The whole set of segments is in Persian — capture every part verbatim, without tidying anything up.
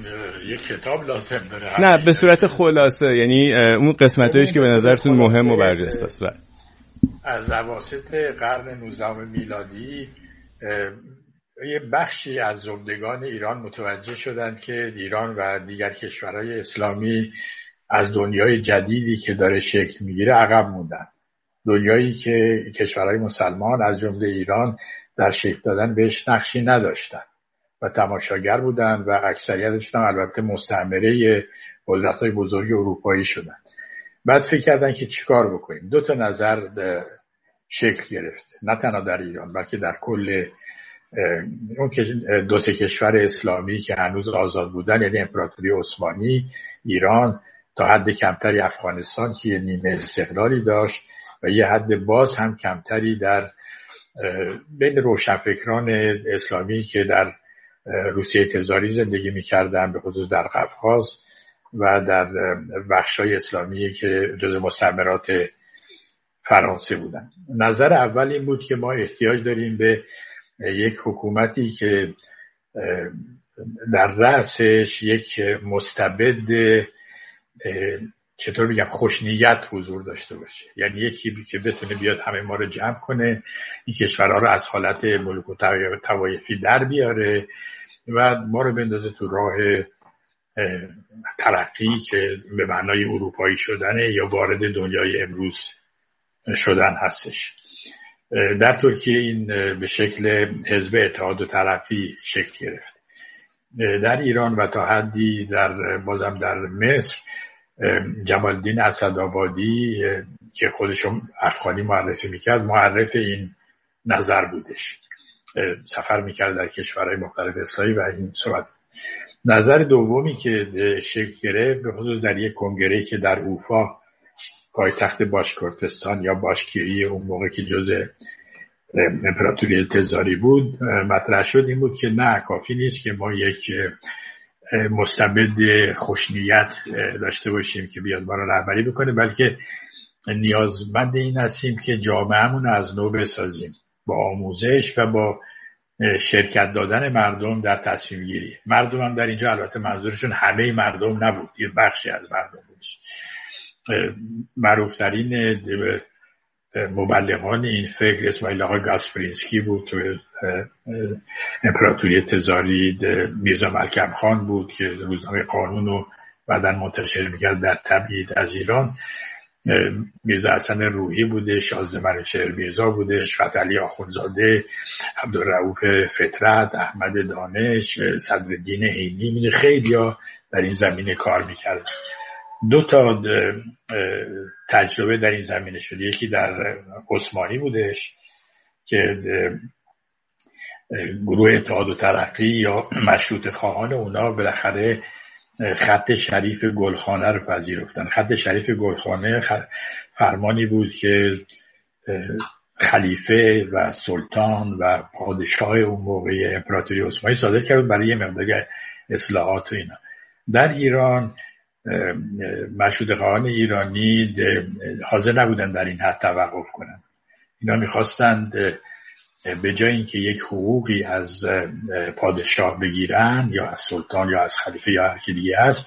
یک کتاب لازم داره. نه به صورت خلاصه، یعنی اون قسمتایش که به نظرتون مهم و برجسته است. از اواسط قرن نوزدهم میلادی یه بخشی از زبدگان ایران متوجه شدند که ایران و دیگر کشورهای اسلامی از دنیای جدیدی که داره شکل میگیره عقب موندن. دنیایی که کشورهای مسلمان از جمله ایران در شکل دادن بهش نقشی نداشتن و تماشاگر بودن و اکثریتشون البته مستعمره قدرت‌های بزرگ اروپایی شدن. بعد فکر کردن که چیکار بکنیم. دو تا نظر شکل گرفت، نه تنها در ایران بلکه در کل اون دو سه کشور اسلامی که هنوز آزاد بودن، یعنی امپراتوری عثمانی، ایران، تا حد کمتری افغانستان که یه نیمه استقلالی داشت و یه حد باز هم کمتری در بین روشنفکران اسلامی که در روسیه تزاری زندگی می‌کردن، به خصوص در قفقاز و در بخشای اسلامی که جزو مستعمرات فرانسه بودن. نظر اول این بود که ما احتیاج داریم به یک حکومتی که در رأسش یک مستبد، چطور بگم، خوشنیت حضور داشته باشه، یعنی یکی که بتونه بیاد همه ما رو جمع کنه، این کشورها رو از حالت ملوک و طوایفی در بیاره و ما رو بندازه تو راه ترقی که به معنای اروپایی شدنه یا وارد دنیای امروز شدن هستش. در ترکیه این به شکل حزب اتحاد و ترقی شکل گرفت. در ایران و تا حدی در بازم در مصر جمال الدین اسدآبادی که خودشون افغانی معرفی میکرد معرف این نظر بودش، سفر میکرد در کشورهای مختلف اسلامی و این صحبت. نظر دومی که شکل گرفت به خصوص در یک کنگره که در اوفا پایتخت باشکورتستان یا باشکیری اون موقع که جزء امپراتوری تزاری بود مطرح شد، این بود که نه، کافی نیست که ما یک مستبد خوشنیت داشته باشیم که بیاد ما رو رهبری بکنه، بلکه نیازمند این هستیم که جامعهمون از نو بسازیم با آموزش و با شرکت دادن مردم در تصمیم گیری. مردم هم در اینجا البته منظورشون همه مردم نبود، یه بخشی از مردم بود. معروفترین مبلغان این فکر اسماعیل آقا گاسپرینسکی بود تو امپراتوری تزاری، میرزا ملکم خان بود که روزنامه قانون رو بعداً منتشر میکرد در تبعید از ایران، میرزا حسن روحی بوده، شازده منوچهر میرزا بوده، فتحعلی آخوندزاده، عبدالرؤوف فطرت، احمد دانش، صدرالدین عینی، خیلی ها در این زمینه کار میکرد. دو تا تجربه در این زمینه شد، یکی در عثمانی بودش که گروه اتحاد و ترقی یا مشروطه خواهان اونا بالاخره خط شریف گلخانه رو پذیرفتن. خط شریف گلخانه فرمانی بود که خلیفه و سلطان و پادشاه اون موقع امپراتوری عثمانی صادر کرد برای یه مقدار اصلاحات و اینا. در ایران مشروطه خواهان ایرانی حاضر نبودن در این حد توقف کنن. اینا میخواستند به جای اینکه یک حقوقی از پادشاه بگیرن یا از سلطان یا از خلیفه یا هر کی دیگه هست،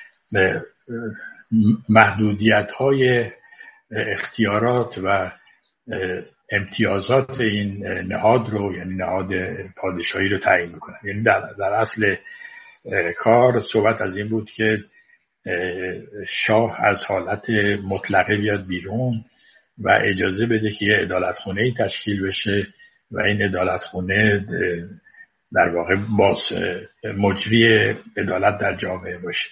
محدودیت‌های اختیارات و امتیازات این نهاد رو، یعنی نهاد پادشاهی رو تعیین میکنن. یعنی در, در اصل کار صحبت از این بود که شاه از حالت مطلقه بیاد بیرون و اجازه بده که یه عدالتخونه‌ای تشکیل بشه و این عدالتخونه در واقع باز مجری عدالت در جامعه باشه.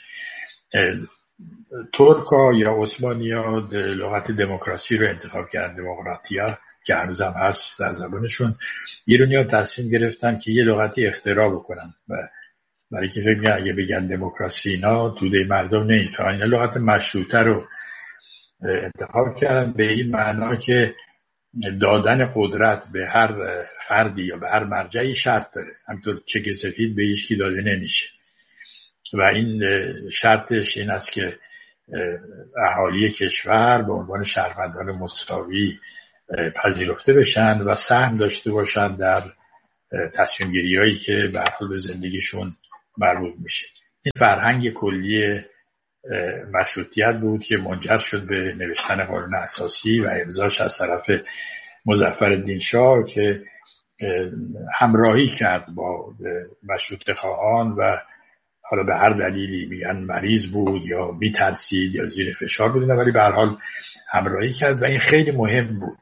ترکا یا عثمانی‌ها لغت دموکراسی رو انتخاب کردن، دموکراتیا که هنوز هم هست در زبانشون. ایرانی‌ها تصمیم گرفتن که یه لغتی اختراع بکنن و برای که فکر می‌کنن اگه بگن دموکراسی اینا توده مردم نمی‌فهمن، اینا لغت مشروطه رو انتخاب کردن به این معنا که دادن قدرت به هر فردی یا به هر مرجعی شرط داره، همینطور چک سفید به هیچکی داده نمیشه و این شرطش این است که اهالی کشور به عنوان شهروندان مساوی پذیرفته بشن و سهم داشته باشن در تصمیم گیری هایی که به حال به زندگیشون مربوط میشه. این فرهنگ کلی مشروطیت بود که منجر شد به نوشتن قانون اساسی و امضاش از طرف مظفرالدین شاه که همراهی کرد با مشروطه خواهان و حالا به هر دلیلی میگن مریض بود یا میترسید یا زیر فشار بود، ولی به هر حال همراهی کرد و این خیلی مهم بود.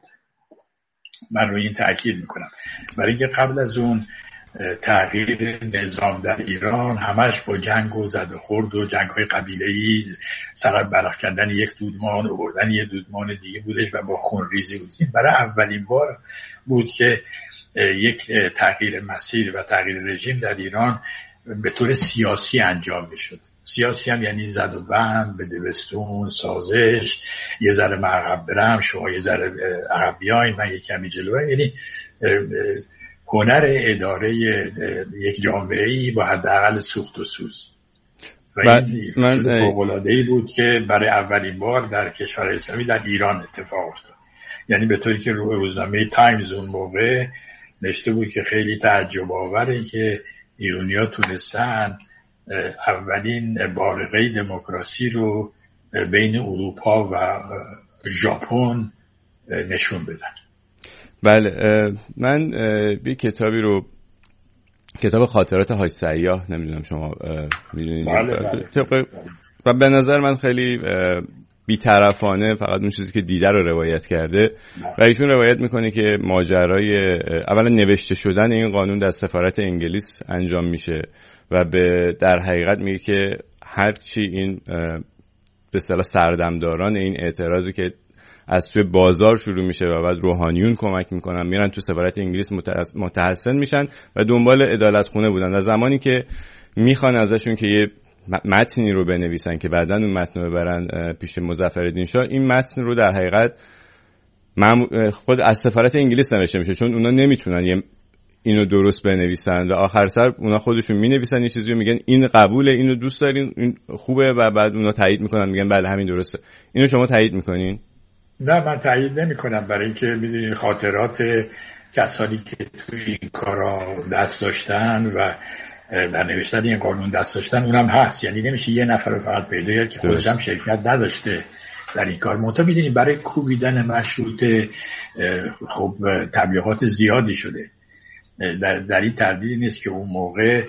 من روی این تاکید میکنم برای اینکه قبل از اون تغییر نظام در ایران همش با جنگ و زد و خورد و جنگ‌های قبیله‌ای، سر برافکندن یک دودمان و بردن یک دودمان دیگه بودش و با خونریزی بود. برای اولین بار بود که یک تغییر مسیر و تغییر رژیم در ایران به طور سیاسی انجام میشد. سیاسی هم یعنی زد و بند، بدبستون، سازش، یه ذره عقب برم، شما یه ذره عقب بیاین، من یک کمی جلوه، یعنی هنر اداره یک جامعه‌ای با حداقل سوخت و سوز. و این من فوق‌العاده‌ای بود که برای اولین بار در کشور اسلامی در ایران اتفاق افتاد. یعنی به طوری که روزنامه تایمز اون موقع نوشته بود که خیلی تعجب آوره که ایرانی‌ها تونستن اولین بارقه دموکراسی رو بین اروپا و ژاپن نشون بدن. بله، من یه کتابی رو، کتاب خاطرات حاج سیاح، نمیدونم شما میدونید؟ بله بله. و به نظر من خیلی بی‌طرفانه فقط اون چیزی که دیده رو روایت کرده و ایشون روایت میکنه که ماجرای اولا نوشته شدن این قانون در سفارت انگلیس انجام میشه و به در حقیقت میگه که هرچی این به اصطلاح سردمداران این اعتراضی که از توی بازار شروع میشه و بعد روحانیون کمک میکنن میرن تو سفارت انگلیس متحسن میشن و دنبال عدالت خونه بودن و زمانی که میخوان ازشون که یه متنی رو بنویسن که بعداً اون متن رو ببرن پیش مظفرالدین شاه، این متن رو در حقیقت خود از سفارت انگلیس نوشته میشه چون اونا نمیتونن یه اینو درست بنویسن و آخر سر اونا خودشون مینویسن یه چیزی رو میگن این قبوله، اینو دوست دارین، این خوبه و بعد اونا تایید میکنن میگن بله همین درسته. اینو شما تایید میکنین؟ نه، من تایید نمیکنم، برای اینکه میدونید خاطرات کسانی که توی این کارا دست داشتن و در نوشتن این قانون دست داشتن اونم هست. یعنی نمیشه یه نفر رو فقط پیدا کرد که خودش هم شرکت نداشته در این کار. منتها میدونید برای کوبیدن مشروطه خب تبلیغات زیادی شده. در, در این تردیدی نیست که اون موقع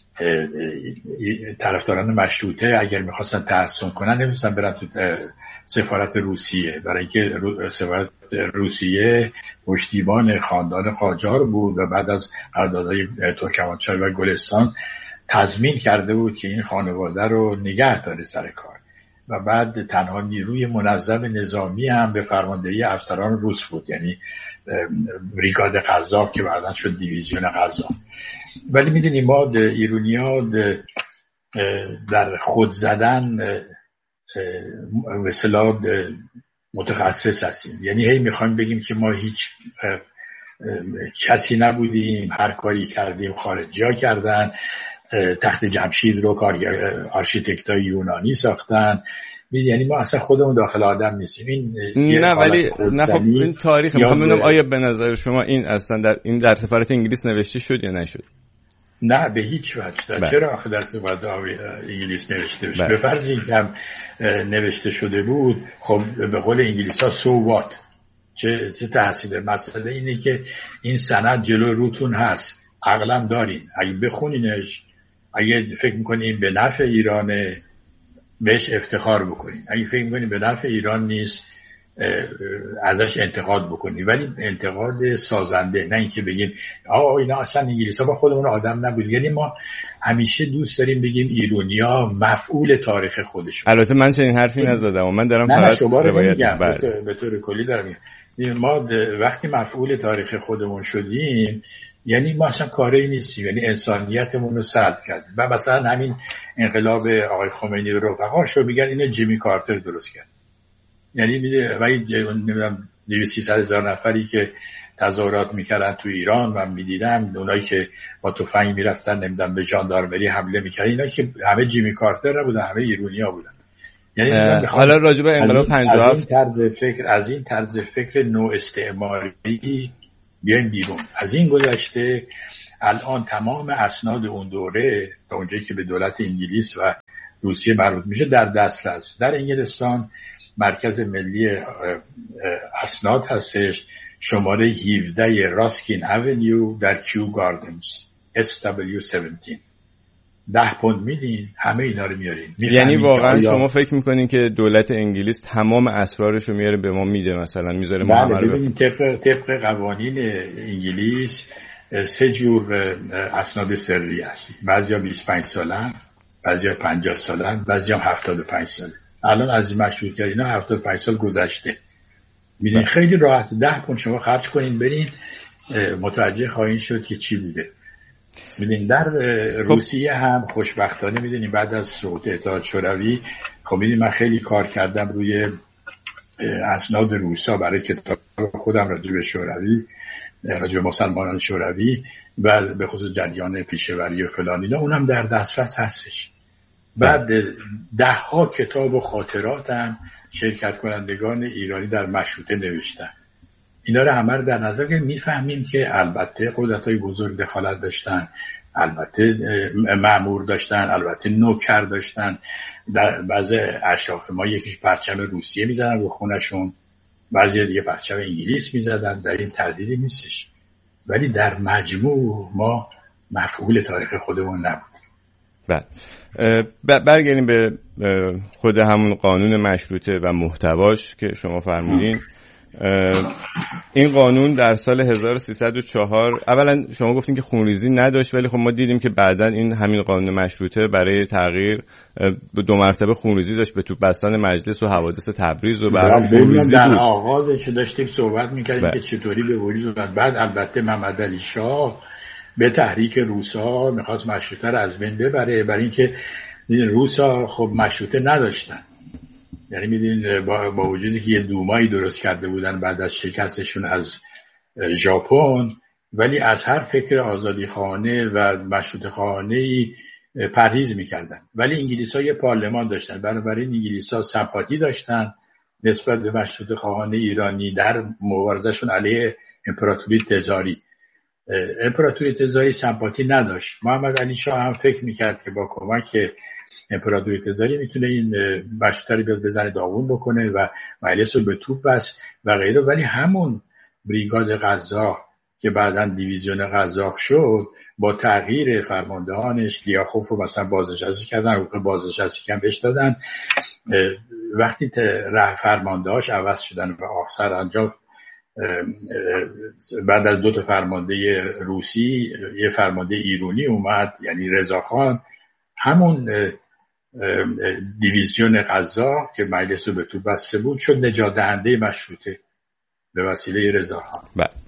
طرفداران مشروطه اگر میخواستن تحسن کنن نمیستن برن تو سفارت روسیه، برای اینکه سفارت روسیه پشتیبان خاندان قاجار بود و بعد از قراردادهای ترکمانچای و گلستان تضمین کرده بود که این خانواده رو نگه داره سر کار و بعد تنها نیروی منظم نظامی هم به فرماندهی افسران روس بود، یعنی بریگاد قزاق که بعداً شد دیویزیون قزاق. ولی میدونیم ما ایرانی‌ها در خود زدن به اصطلاح متخصص هستیم. یعنی هی میخوایم بگیم که ما هیچ کسی نبودیم، هر کاری کردیم خارجی ها کردن، تخت جمشید رو کارگر آرشیتکتای یونانی ساختن. یعنی ما اصلا خودمون داخل آدم نیستیم. این نه ولی نه خب این تاریخ میخوام ببینم آیا به نظر شما این اصلا در این در سفارت انگلیس نوشته شد یا نشد؟ نه به هیچ وجه. چرا آخه در سفارت انگلیس نوشته بشه؟ به فرض اینکه هم نوشته شده بود، خب به قول انگلیس‌ها سو وات، چه چه تحصیل. مسئله اینه که این سند جلو روتون هست، عقلم دارین، اگه بخونینش، اگه فکر میکنین به نفع ایرانه بهش افتخار بکنین، اگه فکر میکنین به نفع ایران نیست ازش انتقاد بکنی، ولی انتقاد سازنده، نه اینکه بگیم آقا اینا اصلا انگلیس‌ها با خودمون آدم نبود. یعنی ما همیشه دوست داریم بگیم ایرانی‌ها مفعول تاریخ خودشون. البته من چنین حرفی نزدم و من دارم فقط روایت میگم به طور کلی دارم میگم. ما وقتی مفعول تاریخ خودمون شدیم یعنی ما اصلا کاری نیستیم، یعنی انسانیتمون رو سلب کردیم. و مثلا همین انقلاب آقای خمینی و رفقاش رو میگن اینو جیمی کارتر درست کرد. یعنی میده و نمیدونم دویست سیصد هزار نفری که تظاهرات میکردن تو ایران و میدیدم اونایی که با تفنگ میرفتن نمیدونم به ژاندارمری حمله میکردن، اینا که همه جیمی کارتر نبودن، همه ایرانی‌ها بودن. یعنی حالا راجع به انقلاب پنجاه و هفت از این طرز فکر از این طرز فکر نو استعماری بیایم بیرون. از این گذشته الان تمام اسناد اون دوره تا اونجایی که به دولت انگلیس و روسیه مربوط میشه در دسترس. در انگلستان مرکز ملی اسناد هستش، شماره هفده راسکین اونیو در کیو گاردنز اس دبلیو هفده. ده پوند میدین همه اینا رو میارین. یعنی واقعا شما فکر میکنین که دولت انگلیس تمام اسرارش رو میاره به ما میده، مثلا میذاره ما بله ببینید طبق طبق قوانین انگلیس سه جور اسناد سری هست. بعضیا بیست و پنج سالن، بعضیا پنجاه سالن، بعضیا هفتاد و پنج ساله. الان از مشروطیت اینا هفتاد و پنج سال گذشته. میدین خیلی راحت ده پوند شما خرج کنین برین متوجه خواهید شد که چی بوده. میدین در روسیه هم خوشبختانه میدونیم بعد از سقوط اتحاد شوروی، خب میدین من خیلی کار کردم روی اسناد روسا برای کتاب خودم راجع به شوروی، راجع به مسلمانان شوروی و به خصوص جریان پیشه‌وری و فلان اینا، اونم در دسترس هستش. بعد ده ها کتاب و خاطرات هم شرکت کنندگان ایرانی در مشروطه نوشتن. اینا رو همه رو در نظر گرفتیم، میفهمیم که البته قدرت‌های بزرگ دخالت داشتن، البته مأمور داشتن، البته نوکر داشتن. در بعضی اشراف ما یکیش پرچم روسیه میزدن رو خونشون، بعضی دیگه پرچم انگلیس میزدن. در این تردیدی نیستش، ولی در مجموع ما مفعول تاریخ خودمون نبودیم. بله، برگردیم به خود همون قانون مشروطه و محتواش که شما فرمودین. این قانون در سال هزار و سیصد و چهار اولا شما گفتین که خونریزی نداشت، ولی خب ما دیدیم که بعداً این همین قانون مشروطه برای تغییر دو مرتبه خونریزی داشت، به توپ بستن مجلس و حوادث تبریز و بعد خونریزی در بود. آغازش داشتیم صحبت می‌کردیم که چطوری به وجود اومد. بعد البته محمد علی شاه به تحریک روسا می‌خواست مشروطه رو از بین ببره، برای اینکه روسا خب مشروطه نداشتن. یعنی میدونین با, با وجودی که یه دومایی درست کرده بودن بعد از شکستشون از ژاپن، ولی از هر فکر آزادی خواهانه و مشروطه خواهانه‌ای پرهیز میکردن. ولی انگلیس‌ها یه پارلمان داشتن، بنابراین انگلیس‌ها سمپاتی داشتن نسبت به مشروطه خواهان ایرانی در مبارزهشون علیه امپراتوری تزاری. امپراتوری تزاری سمپاتی نداشت. محمد علی شاه هم فکر میکرد که با کمک امپراتوری تزاری میتونه این مشروطه رو بیاد بزنه داغون بکنه و مجلس رو به توپ بس و غیره. ولی همون بریگاد قزاق که بعداً دیویزیون قزاق شد، با تغییر فرماندهانش لیاخوف رو مثلا بازنشسته کردن، حقوق بازنشستگی هم بهش دادن. وقتی فرماندهاش عوض شدن و آخر انجام بعد از دو تا فرمانده روسی یه فرمانده ایرانی اومد، یعنی رضاخان، همون دیویزیون قزاق که مجلس رو به تو بسته بود شد نجات دهنده مشروطه به وسیله رضاخان.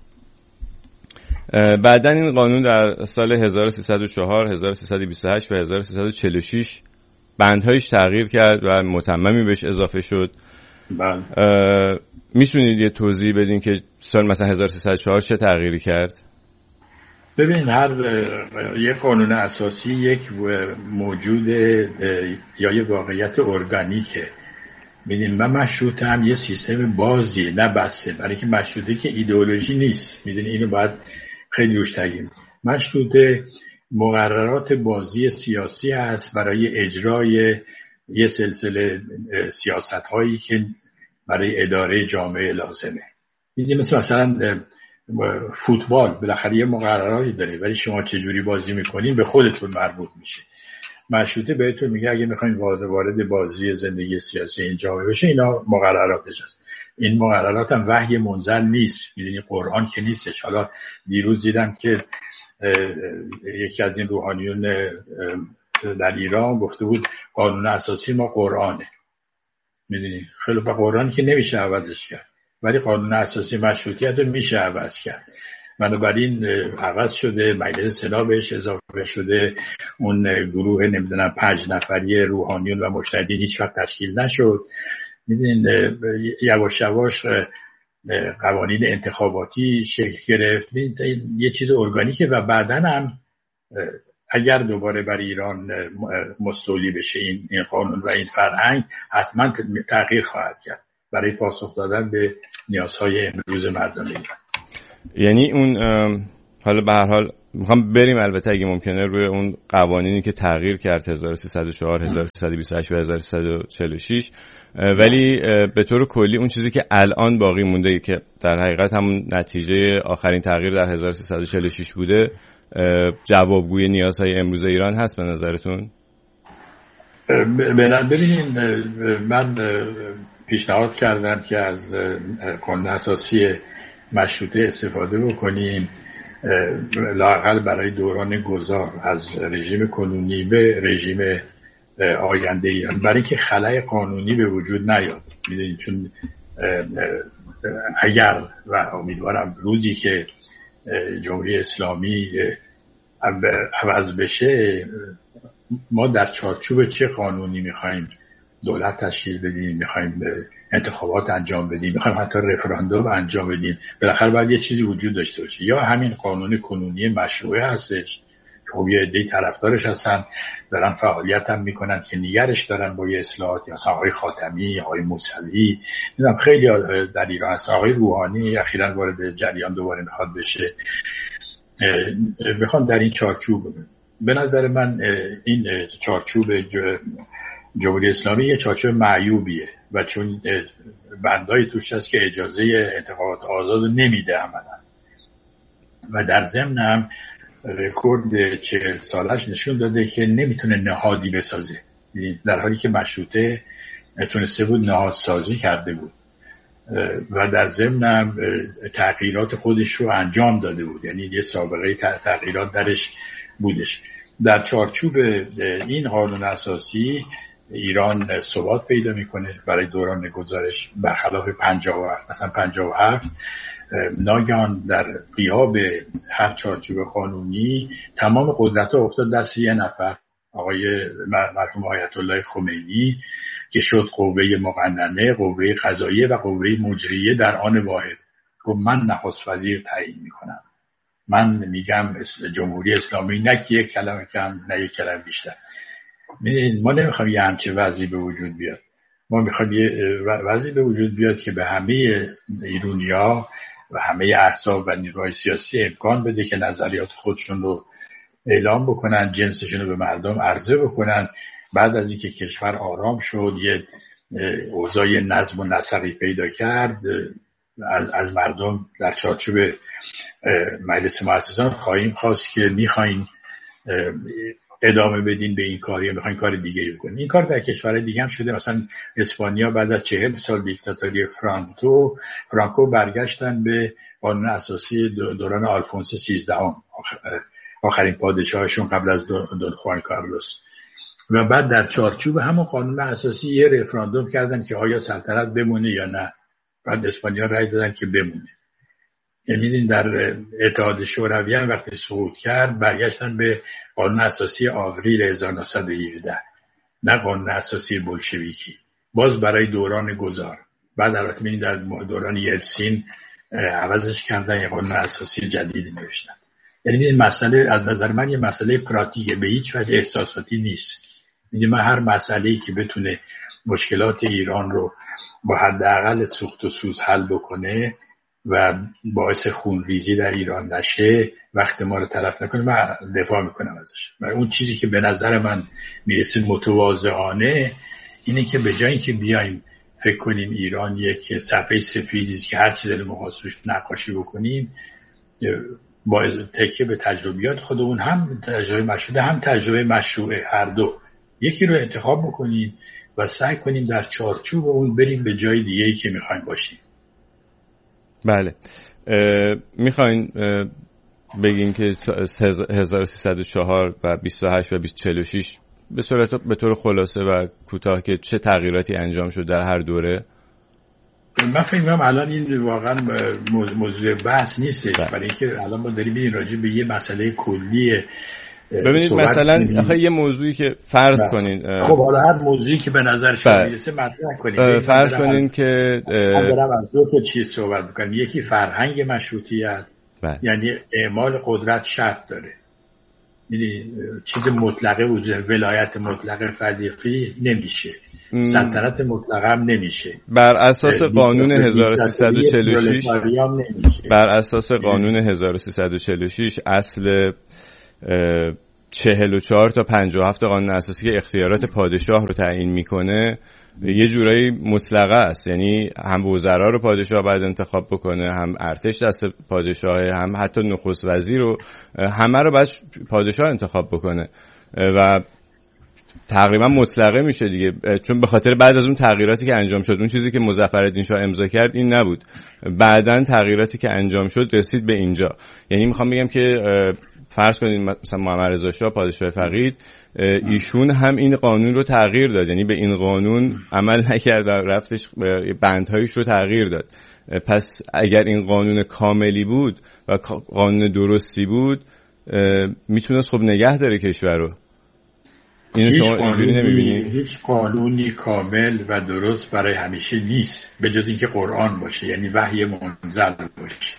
بعدن این قانون در سال هزار و سیصد و چهار، هزار و سیصد و بیست و هشت و هزار و سیصد و چهل و شش بندهایش تغییر کرد و متممی بهش اضافه شد. بله. میتونید یه توضیح بدین که سال مثلا هزار و سیصد و چهار چه تغییری کرد؟ ببین هر یک قانون اساسی یک موجود یا یه واقعیت ارگانیکه. میدین من مشروطه هم یه سیستم بازی نه بسته، برای که مشروطه که ایدئولوژی نیست. میدین اینو باید خیلی روش تاکید. مشروطه مقررات بازی سیاسی هست برای اجرای یه سلسله سیاست هایی که برای اداره جامعه لازمه. میدین مثل مثلا فوتبال بالاخره یه مقرراتی داره، ولی شما چه جوری بازی میکنین به خودتون مربوط میشه. مشروطه بهتون میگه اگه میخواین وارد بازی زندگی سیاسی این جامعه بشه اینا مقرراتش هست. این مقررات هم وحی منزل نیست، میدونی قرآن که نیستش. حالا دیروز دیدم که یکی از این روحانیون در ایران گفته بود قانون اساسی ما قرآنه. میدونی خیلی با قرآن که نمیشه عوضش کرد، ولی قانون اساسی مشروطیت رو میشه عوض کرد. بنابراین عوض شده، مجلس سنا بهش اضافه شده، اون گروه نمیدونم پنج نفری روحانیون و مجتهدین هیچ وقت تشکیل نشد. میدونین یواش یواش قوانین انتخاباتی شکل گرفت. یه چیز ارگانیکه و بعداً هم اگر دوباره برای ایران مستولی بشه این این قانون و این فرهنگ حتما تغییر خواهد کرد برای پاسخ دادن به نیازهای امروز مردم ایران. یعنی اون حالا به هر حال میخوام بریم البته اگه ممکنه روی اون قوانینی که تغییر کرد هزار و سیصد و چهار، هزار و سیصد و بیست و هشت و هزار و سیصد و چهل و شش، ولی به طور کلی اون چیزی که الان باقی مونده که در حقیقت همون نتیجه آخرین تغییر در هزار و سیصد و چهل و شش بوده، جوابگوی نیازهای امروز ایران هست به نظرتون؟ ببینید، من پیشنهاد کردم که از قانون اساسی مشروطه استفاده بکنیم لااقل برای دوران گذار از رژیم کنونی به رژیم آینده ایران، برای که خلأ قانونی به وجود نیاد. میدونید چون اگر و امیدوارم روزی که جمهوری اسلامی عوض بشه، ما در چارچوب چه قانونی میخوایم دولت تشکیل بدیم، میخوایم انتخابات انجام بدیم، میخوایم حتی رفراندوم انجام بدیم، بالاخره باید یه چیزی وجود داشته باشه. یا همین قانون کنونی مشروعه هستش که خب یه عده طرفدارش هستن، دارن فعالیت هم میکنن که نگرش دارن با یه اصلاحات، مثلا آقای خاتمی، آقای موسوی، میدونم خیلی در ایران هست، آقای روحانی اخیراً وارد جریان دوباره میخواد بشه. بخوام در این چارچوب، به نظر من این چارچوب جمهوری اسلامی یه چارچوب معیوبیه و چون بندایی توش هست که اجازه انتخابات آزاد نمیده عملا، و در ضمن هم رکورد چهل سالش نشون داده که نمیتونه نهادی بسازه، در حالی که مشروطه تونسته بود نهاد سازی کرده بود و در ضمن هم تغییرات خودش رو انجام داده بود، یعنی یه سابقه تغییرات درش بودش. در چارچوب این قانون اساسی ایران ثبات پیدا میکنه برای دوران گذارش، برخلاف پنجاه و هفت مثلا پنجاه و هفت ناگهان در غیاب هر چارچوب قانونی تمام قدرت‌ها افتاد دست یه نفر، آقای مرحوم آیت الله خمینی، که شد قوه مقننه، قوه قضاییه و قوه مجریه در آن واحد. گفت من نخست وزیر تعیین میکنم، من میگم جمهوری اسلامی، نه که یک کلمه کم نه یک کلمه بیشتر. ما نمیخوایم یه همچه وضعی به وجود بیاد، ما میخوایم یه وضعی به وجود بیاد که به همه ایرانی‌ها و همه احزاب و نیروهای سیاسی امکان بده که نظریات خودشون رو اعلام بکنن، جنسشون رو به مردم عرضه بکنن. بعد از اینکه کشور آرام شد، یه اوضاع نظم و نسقی پیدا کرد، از, از مردم در چارچوب مجلس مؤسسان خواهیم خواست که میخواین ادامه بدین به این کار یا میخواین کار دیگه بکنین. این کار در کشورهای دیگه هم شده، مثلا اسپانیا بعد از چهل سال دیکتاتوری فرانکو فرانکو برگشتن به قانون اساسی دوران آلفونسو سیزدهم، آخرین پادشاهشون قبل از دون خوان کارلوس، و بعد در چارچوب همون قانون اساسی یه رفراندوم کردن که آیا سلطنت بمونه یا نه. بعد اسپانیا رای دادن که بمونه. یعنی در اتحاد شوروی هم وقتی سقوط کرد برگشتن به قانون اساسی آوریل هزار و نهصد و هفده، نه قانون اساسی بولشویکی، باز برای دوران گذار. بعد البته می‌بینید در دوران یلتسین عوضش کردن، یه قانون اساسی جدیدی نوشتن. یعنی این مسئله از نظر من یه مسئله پراتیکه، به هیچ وجه احساساتی نیست. یعنی من هر مسئله‌ای که بتونه مشکلات ایران رو با حداقل سوخت و سوز حل بکنه و باعث خونریزی در ایران نشه، وقت ما رو تلف نکنه، من دفاع میکنم ازش. و اون چیزی که به نظر من میرسه متواضعانه اینه که به جای اینکه بیایم فکر کنیم ایران یک صفحه سفیدی که هر چیزی رو مخاصش نقاشی بکنیم، با تکیه به تجربیات خودمون، هم تجربه مشروعه هم تجربه مشروعه، هر دو یکی رو انتخاب بکنیم و سعی کنیم در چارچوب اون بریم به جای دیگه‌ای که میخوایم باشیم. بله، میخواین بگیم که هزار و سیصد و چهار و بیست و هشت و بیست و چهل و شش به صورت به طور خلاصه و کوتاه که چه تغییراتی انجام شد در هر دوره؟ من فکر می‌کنم الان این واقعا موضوع بحث نیستش، برای اینکه الان ما داریم این راجع به یه مسئله کلی. ببینید مثلا آخه یه موضوعی که فرض بله. کنین خب حالا هر موضوعی که به نظر شما میرسه مطرح کنید. فرض کنین که من دارم از دو تا چیز صحبت می‌کنم. یکی فرهنگ مشروطیت، بله. یعنی اعمال قدرت شرط داره، یعنی چیز مطلقه وجود، ولایت مطلقه فردی نمیشه. سلطنت مطلقه هم نمیشه. بر اساس قانون هزار و سیصد و چهل و شش بر اساس قانون هزار و سیصد و چهل و شش اصل چهل و چهار تا پنجاه و هفت قانون اساسی که اختیارات پادشاه رو تعیین میکنه یه جورایی مطلقه است، یعنی هم وزرا رو پادشاه باید انتخاب بکنه، هم ارتش دست پادشاه، هم حتی نخست وزیر رو، همه رو باید پادشاه انتخاب بکنه و تقریبا مطلقه میشه دیگه، چون به خاطر بعد از اون تغییراتی که انجام شد، اون چیزی که مظفرالدین شاه امضا کرد این نبود، بعدن تغییراتی که انجام شد رسید به اینجا. یعنی میخوام بگم که فرض کنید مثلا محمد رضا شاه پادشاه فقید، ایشون هم این قانون رو تغییر داد، یعنی به این قانون عمل نکرد، رفتش بندهایش رو تغییر داد. پس اگر این قانون کاملی بود و قانون درستی بود میتونست خب نگه داره کشور رو. اینو شما اینجوری نمیبینید؟ هیچ قانونی کامل و درست برای همیشه نیست به جز اینکه قرآن باشه، یعنی وحی منزل باشه.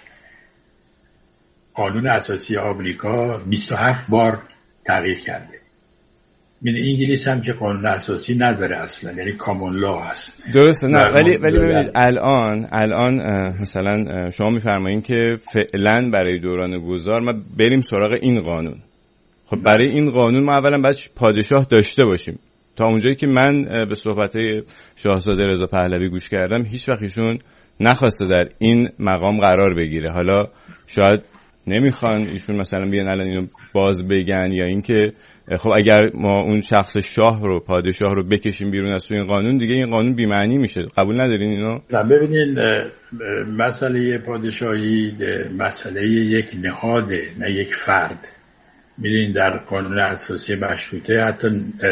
قانون اساسی آمریکا بیست و هفت بار تغییر کرده. من انگلیس هم که قانون اساسی نداره اصلا، یعنی کامون لا هست. درسته، نه ولی ولی ببینید الان الان مثلا شما میفرمایید که فعلا برای دوران گذار ما بریم سراغ این قانون. خب برای این قانون ما اولا باید پادشاه داشته باشیم. تا اونجایی که من به صحبت‌های شاهزاده رضا پهلوی گوش کردم هیچ وقت ایشون نخواسته در این مقام قرار بگیره. حالا شاید نمیخوان ایشون مثلا بیان الان اینو باز بگن، یا اینکه خب اگر ما اون شخص شاه رو، پادشاه رو بکشیم بیرون از تو این قانون، دیگه این قانون بی معنی میشه. قبول ندارین اینو؟ ببینین مسئله پادشاهی مسئله یک نهاده، نه یک فرد. می‌بینین در قانون اساسی مشروطه حتی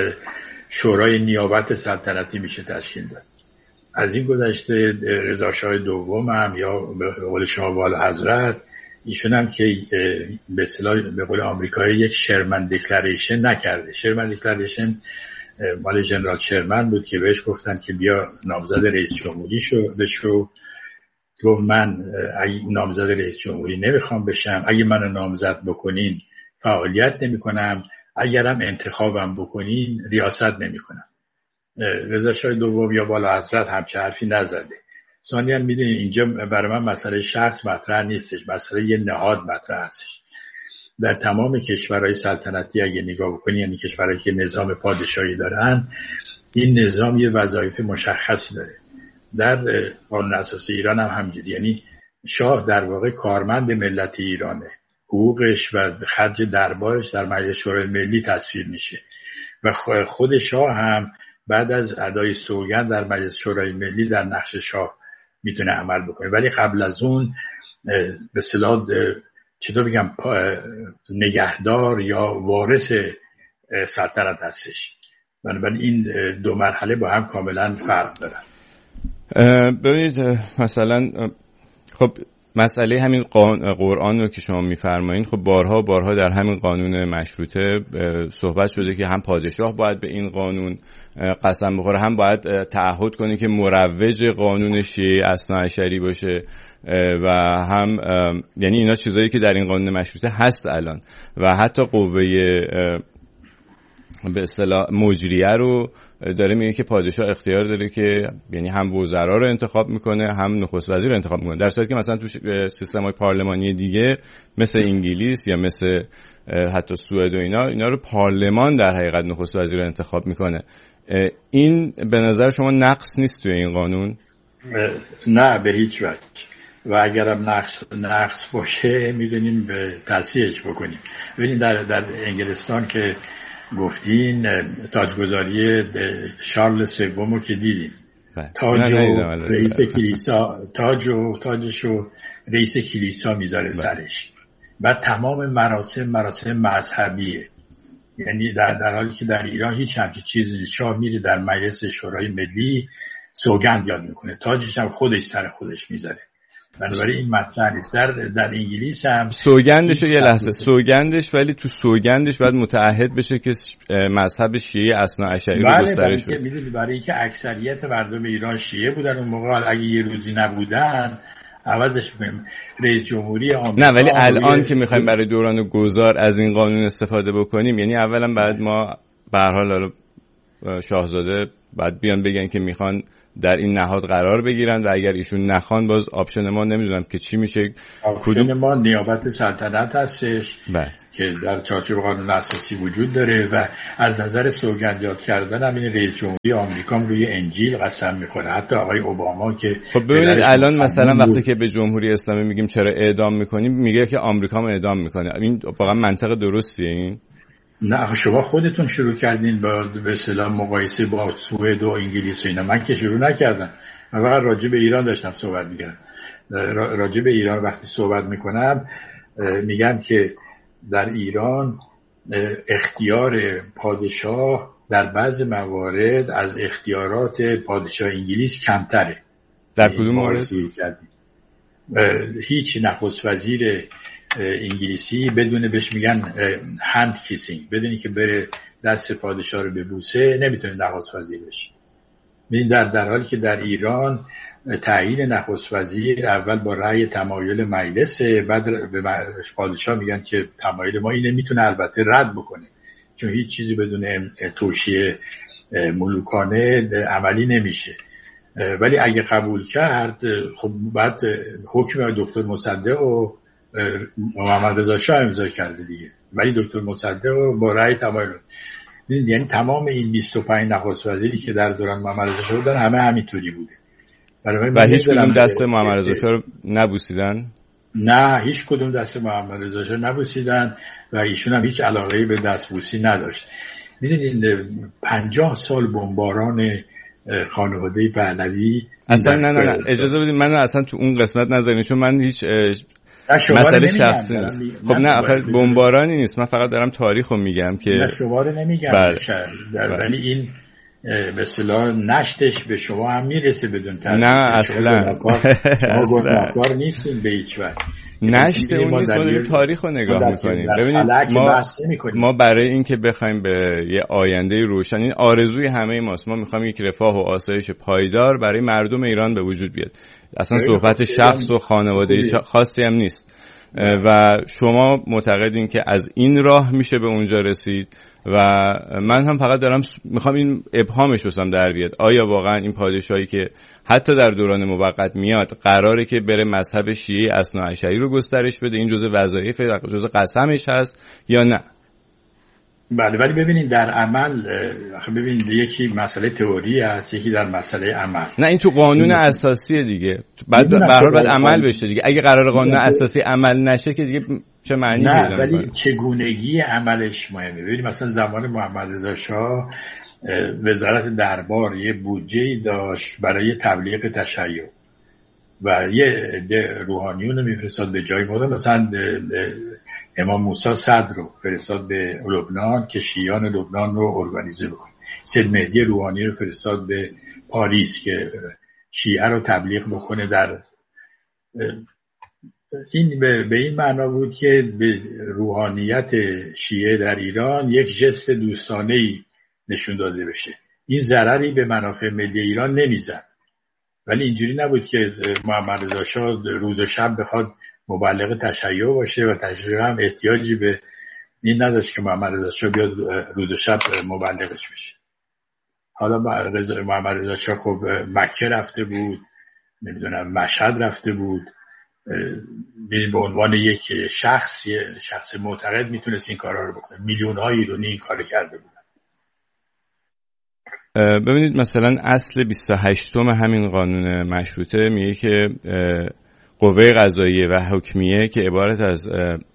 شورای نیابت سلطنتی میشه تشکیل داد. از این گذشته رضا شاه دوم هم یا به قول شاه والاحضرت ایشون هم که به اصطلاح به قول آمریکایی یک شرمن دکلریشن نکرده. شرمن دکلریشن مال ژنرال شرمن بود که بهش گفتن که بیا نامزد رئیس جمهوری شو بشو. گفت من اگه نامزد رئیس جمهوری نمیخوام بشم، اگه منو نامزد بکنین فعالیت نمی کنم، اگرم انتخابم بکنین ریاست نمی کنم. رضا شاه دوم یا والا حضرت همچه حرفی نزده. ثانیاً میدونید اینجا برای من مسئله شخص مطرح نیستش، مسئله یه نهاد مطرح هستش. در تمام کشورهای سلطنتی اگه نگاه بکنی، یعنی کشورهایی که نظام پادشاهی دارن، این نظام یه وظایف مشخصی داره. در قانون اساسی ایران هم همینجوری، یعنی شاه در واقع کارمند ملت ایرانه، حقوقش و خرج دربارش در مجلس شورای ملی تصویب میشه و خود شاه هم بعد از ادای سوگند در مجلس شورای ملی در نقش شاه میتونه عمل بکنه. ولی قبل از اون به اصطلاح چطور بگم نگهدار یا وارث سلطنت هستش. بنابراین این دو مرحله با هم کاملا فرق دارن. ببینید مثلا خب مسئله همین قرآن رو که شما میفرمایید، خب بارها بارها در همین قانون مشروطه صحبت شده که هم پادشاه باید به این قانون قسم بخوره، هم باید تعهد کنه که مروج قانون شیعه اثناعشری باشه و هم یعنی اینا چیزایی که در این قانون مشروطه هست الان. و حتی قوه به اصطلاح مجریه رو داره میگه که پادشاه اختیار داره که یعنی هم وزرا رو انتخاب میکنه هم نخست وزیر رو انتخاب میکنه، در صورتی که مثلا تو سیستم‌های پارلمانی دیگه مثل انگلیس یا مثل حتی سوئد و اینا اینا رو پارلمان در حقیقت نخست وزیر رو انتخاب میکنه. این به نظر شما نقص نیست توی این قانون؟ نه به هیچ وجه. و اگرم نقص نقص باشه میدونیم به تصحیحش بکنیم. ببینید در در انگلستان که گفتین تاجگذاری شارل سوم رو که دیدیم، تاج و رئیس کلیسا تاج و تاجش و رئیس کلیسا میذاره سرش و تمام مراسم مراسم مذهبیه. یعنی در, در حالی که در ایران هیچ همچین چیزی، شاه میره در مجلس شورای ملی سوگند یاد میکنه، تاجش هم خودش سر خودش میذاره. بنابراین این مطلع نیست. در در انگلیس هم سوگندش یه لحظه سوگندش، ولی تو سوگندش باید متعهد بشه که مذهب شیعه اثناعشری رو گسترش بده. میدونی برای اینکه اکثریت مردم ایران شیعه بودن اون موقع، اگه یه روزی نبودن عوضش می‌کنیم. رئیس جمهوری آمریکا نه، ولی الان که می‌خوایم برای دوران گذار از این قانون استفاده بکنیم، یعنی اولا بعد ما به هر حال شاهزاده بعد بیان بگن که میخوان در این نهاد قرار بگیرن و اگر ایشون نخوان باز آپشن ما نمیدونم که چی میشه. آپشن ما نیابت سلطنت هستش بله. که در چارچوب قانون اساسی وجود داره و از نظر سوگندیات کردن هم این رئیس جمهوری آمریکا روی انجیل قسم میخوره. حتی آقای اوباما که خب ببینید الان مثلا وقتی که به جمهوری اسلامی میگیم چرا اعدام میکنیم میگه که آمریکا هم اعدام میکنه. این واقعا منطق درستیه این؟ نه شما خودتون شروع کردین با به اصطلاح مقایسه با سوئد و انگلیس اینا. من که شروع نکردم، من فقط راجع به ایران داشتم صحبت میکردم. راجع به ایران وقتی صحبت میکنم میگم که در ایران اختیار پادشاه در بعض موارد از اختیارات پادشاه انگلیس کمتره. در کدوم مورد؟ هیچ نخست وزیر انگلیسی بدون بهش میگن هند کیسینگ، بدونی که بره دست پادشاه رو ببوسه نمیتونه نخست وزیر بشه. ببین در در حالی که در ایران تعیین نخست وزیر اول با رأی تمایل مجلسه، بعد به پادشاه میگن که تمایل ما اینه، میتونه البته رد بکنه چون هیچ چیزی بدون توشیح ملوکانه عملی نمیشه. ولی اگه قبول کرد خب بعد حکم دکتر مصدق و محمد رضا شاه امضا کرده دیگه، ولی دکتر مصدق با رأی تمایل. یعنی تمام این بیست و پنج نخست وزیری که در دوران محمد رضا شاه بودن همه همینطوری بوده. و هیچ کدوم دست محمد رضا شاه رو نبوسیدن؟ نه هیچ کدوم دست محمد رضا شاه نبوسیدن و ایشون هم هیچ علاقه‌ای به دستبوسی نداشت. میدونید پنجاه سال بمباران خانواده پهلوی اصلا نه نه, نه. اجازه بدید من اصلا تو اون قسمت نذارین چون من هیچ مسئله شخصی نیست. خب نه آخر بمبارانی نیست، من فقط دارم تاریخو میگم که نه شما رو نمیگم بله. در ولی این به اصطلاح نشتش به شما هم میرسه بدون تردید. نه اصلا شما گناهکار نیستین به هیچ وجه. نشت اون نیست، ما داریم تاریخ رو نگاه میکنیم. ببینید ما, ما برای این که بخوایم به یه آینده روشن، این آرزوی همه ماست، ما میخوایم یک رفاه و آسایش پایدار برای مردم ایران به وجود بیاد. اصلا صحبت شخص و خانوادگی خاصی هم نیست و شما معتقدین که از این راه میشه به اونجا رسید و من هم فقط دارم میخوام این ابهامش بسام در بیاد. آیا واقعا این پادشاهی که حتی در دوران موقت میاد قراره که بره مذهب شیعه اثناعشری رو گسترش بده، این جزء وظایف جزء قسمش هست یا نه؟ بله ولی ببینید در عمل ببینید یکی مسئله تئوری هست، یکی در مسئله عمل. نه این تو قانون اساسی دیگه بعد به هر حال باید عمل بشه دیگه. اگه قرار قانون اساسی عمل نشه که دیگه چه معنی پیدا می‌کنه؟ نه ولی چگونگی عملش مهمه. ببینید مثلا زمان محمد رضا شاه وزارت دربار یه بودجه‌ای داشت برای تبلیغ تشیع و یه روحانیون رو میفرستاد به جای مورد، مثلا امام موسی صدر رو فرستاد به لبنان که شیعیان لبنان رو ارگانیزه بکنه. سید مهدی روحانی رو فرستاد به پاریس که شیعه رو تبلیغ بکنه. در این به این معنا بود که به روحانیت شیعه در ایران یک ژست دوستانه‌ای نشون داده بشه. این ضرری به منافع ملی ایران نمیزد. ولی اینجوری نبود که محمد رضا شاه روز و شب بخواد مبلغ تشیع باشه و تشیع هم احتیاجی به این نداشت که محمد رضا شاه بیاد روز و شب مبلغش بشه. حالا محمد رضا شاه خب مکه رفته بود، نمیدونم مشهد رفته بود، به عنوان یک شخص شخص معتقد میتونست این کارا رو بکنه. میلیون های ایرانی این کارو کرده بودن. ببینید مثلا اصل بیست و هشتم همین قانون مشروطه میگه که قوه قضاییه و حکمیه که عبارت از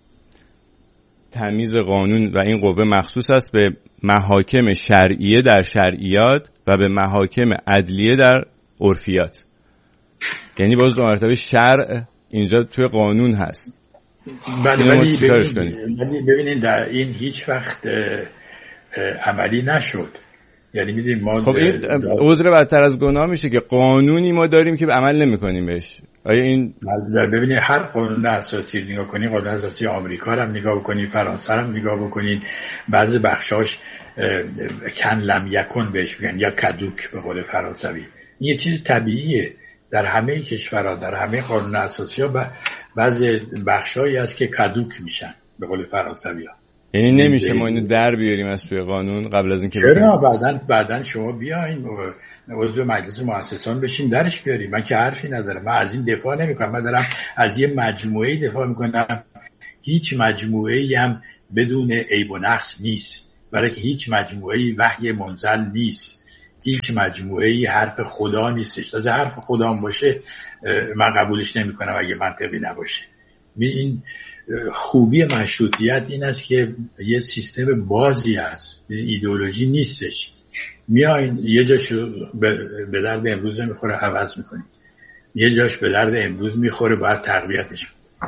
تمیز قانون و این قوه مخصوص است به محاکم شرعیه در شرعیات و به محاکم عدلیه در عرفیات. یعنی باز دو مرتبه شرع اینجا توی قانون هست. بله ولی ببینید ببینید در این هیچ وقت عملی نشد. یعنی میدیم ما خب این عذر بدتر از گناه میشه که قانونی ما داریم که عمل نمی‌کنیم بهش. آیا این ببینید هر قانون اساسی نگاه کنید، قانون اساسی آمریکا رو هم نگاه بکنید، فرانسه رو هم نگاه بکنید، بعضی بخشاش کن لم یکن بهش میگن یا کدوک به قول فرانسوی. این یه چیز طبیعیه در همه کشورها، در همه قانون اساسی ها بعضی بخشایی هست که کدوک میشن به قول فرانسوی ها. یعنی نمیشه ما اینو در بیاریم از توی قانون قبل از اینکه چرا بعدن بعدن شما بیاین عضو مجلس مؤسسان بشین درش بیاریم. من که حرفی ندارم، من از این دفاع نمیکنم، من دارم از یه مجموعه دفاع میکنم. هیچ مجموعه‌ای هم بدون عیب و نقص نیست، برای که هیچ مجموعه‌ای وحی منزل نیست، هیچ مجموعه‌ای حرف خدا نیستش. تازه حرف خدا هم باشه من قبولش نمیکنم اگه منطقی نباشه. این خوبی مشروطیت این است که یه سیستم بازی هست، ایدئولوژی نیستش. میاین یه جاش به درد امروز میخوره عوض میکنیم، یه جاش به درد امروز میخوره باید تقویتش.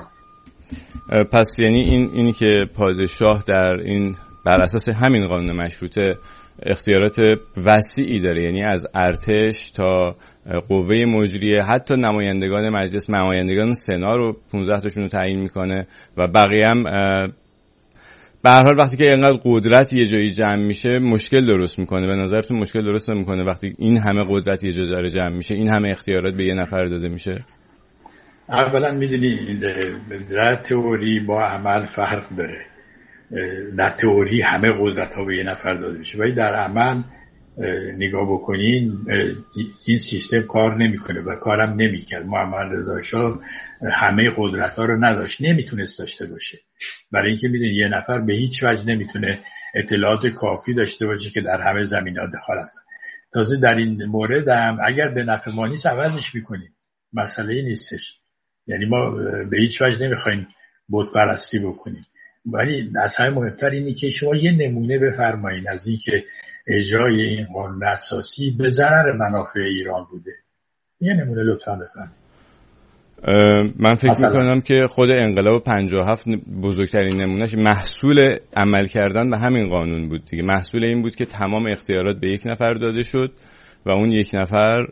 پس یعنی این اینی که پادشاه در این بر اساس همین قانون مشروطه اختیارات وسیعی داره، یعنی از ارتش تا قوه مجریه، حتی نمایندگان مجلس، نمایندگان سنا رو پانزده تاشون رو تعیین میکنه و بقیه هم به هر حال وقتی که اینقدر قدرت یه جایی جمع میشه مشکل درست میکنه. به نظرتون مشکل درست میکنه وقتی این همه قدرت یه جایی جمع میشه، این همه اختیارات به یه نفر داده میشه؟ اولا میدونی در تئوری با عمل فرق داره. در تئوری همه قدرت ها به یه نفر داده میشه، ولی در عمل نگاه بکنین این سیستم کار نمیکنه و کارم نمیکرد. محمد رضا شاه همه قدرت ها رو نداشت، نمیتونست داشته باشه، برای اینکه میدونی یه نفر به هیچ وجه نمیتونه اطلاعات کافی داشته باشه که در همه زمینه‌ها دخالت کنه. تازه در این مورد هم اگر به نفع ما نیست عوضش میکنیم، مسئله نیستش. یعنی ما به هیچ وجه نمیخوایم بت پرستی بکنیم، ولی از همه مهمتر اینه که شما یه نمونه بفرمایید از این که اجرای این قانون اساسی به ضرر منافع ایران بوده. یه نمونه لطفا بفرمایید. من فکر میکنم که خود انقلاب پنجاه و هفت بزرگترین نمونهش محصول عمل کردن به همین قانون بود دیگه. محصول این بود که تمام اختیارات به یک نفر داده شد و اون یک نفر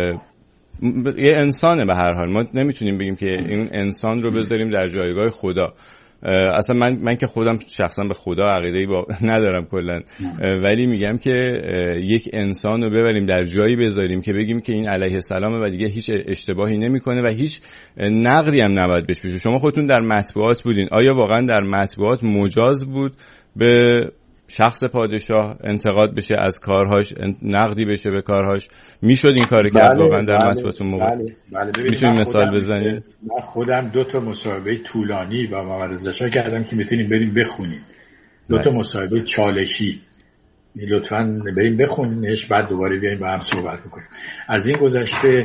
یه انسانه. به هر حال ما نمیتونیم بگیم که این انسان رو بذاریم در جایگاه خدا. اصلا من من که خودم شخصا به خدا عقیده‌ای با ندارم کلا، ولی میگم که یک انسان رو ببریم در جایی بذاریم که بگیم که این علیه السلام و دیگه هیچ اشتباهی نمیکنه و هیچ نقدی هم نباید بهش بشه. شما خودتون در مطبوعات بودین، آیا واقعا در مطبوعات مجاز بود به شخص پادشاه انتقاد بشه از کارهاش، نقدی بشه به کارهاش؟ میشد این کار کرد واقعا در مطبوعات موقع؟ بله بله. میتونید مثال بزنید؟ من خودم دو تا مصاحبه طولانی با محمد رضا شاه کردم که میتونیم بریم بخونیم. دو تا مصاحبه چالشی، لطفاً بریم بخونینش بعد دوباره بیایم با هم صحبت بکنیم. از این گذشته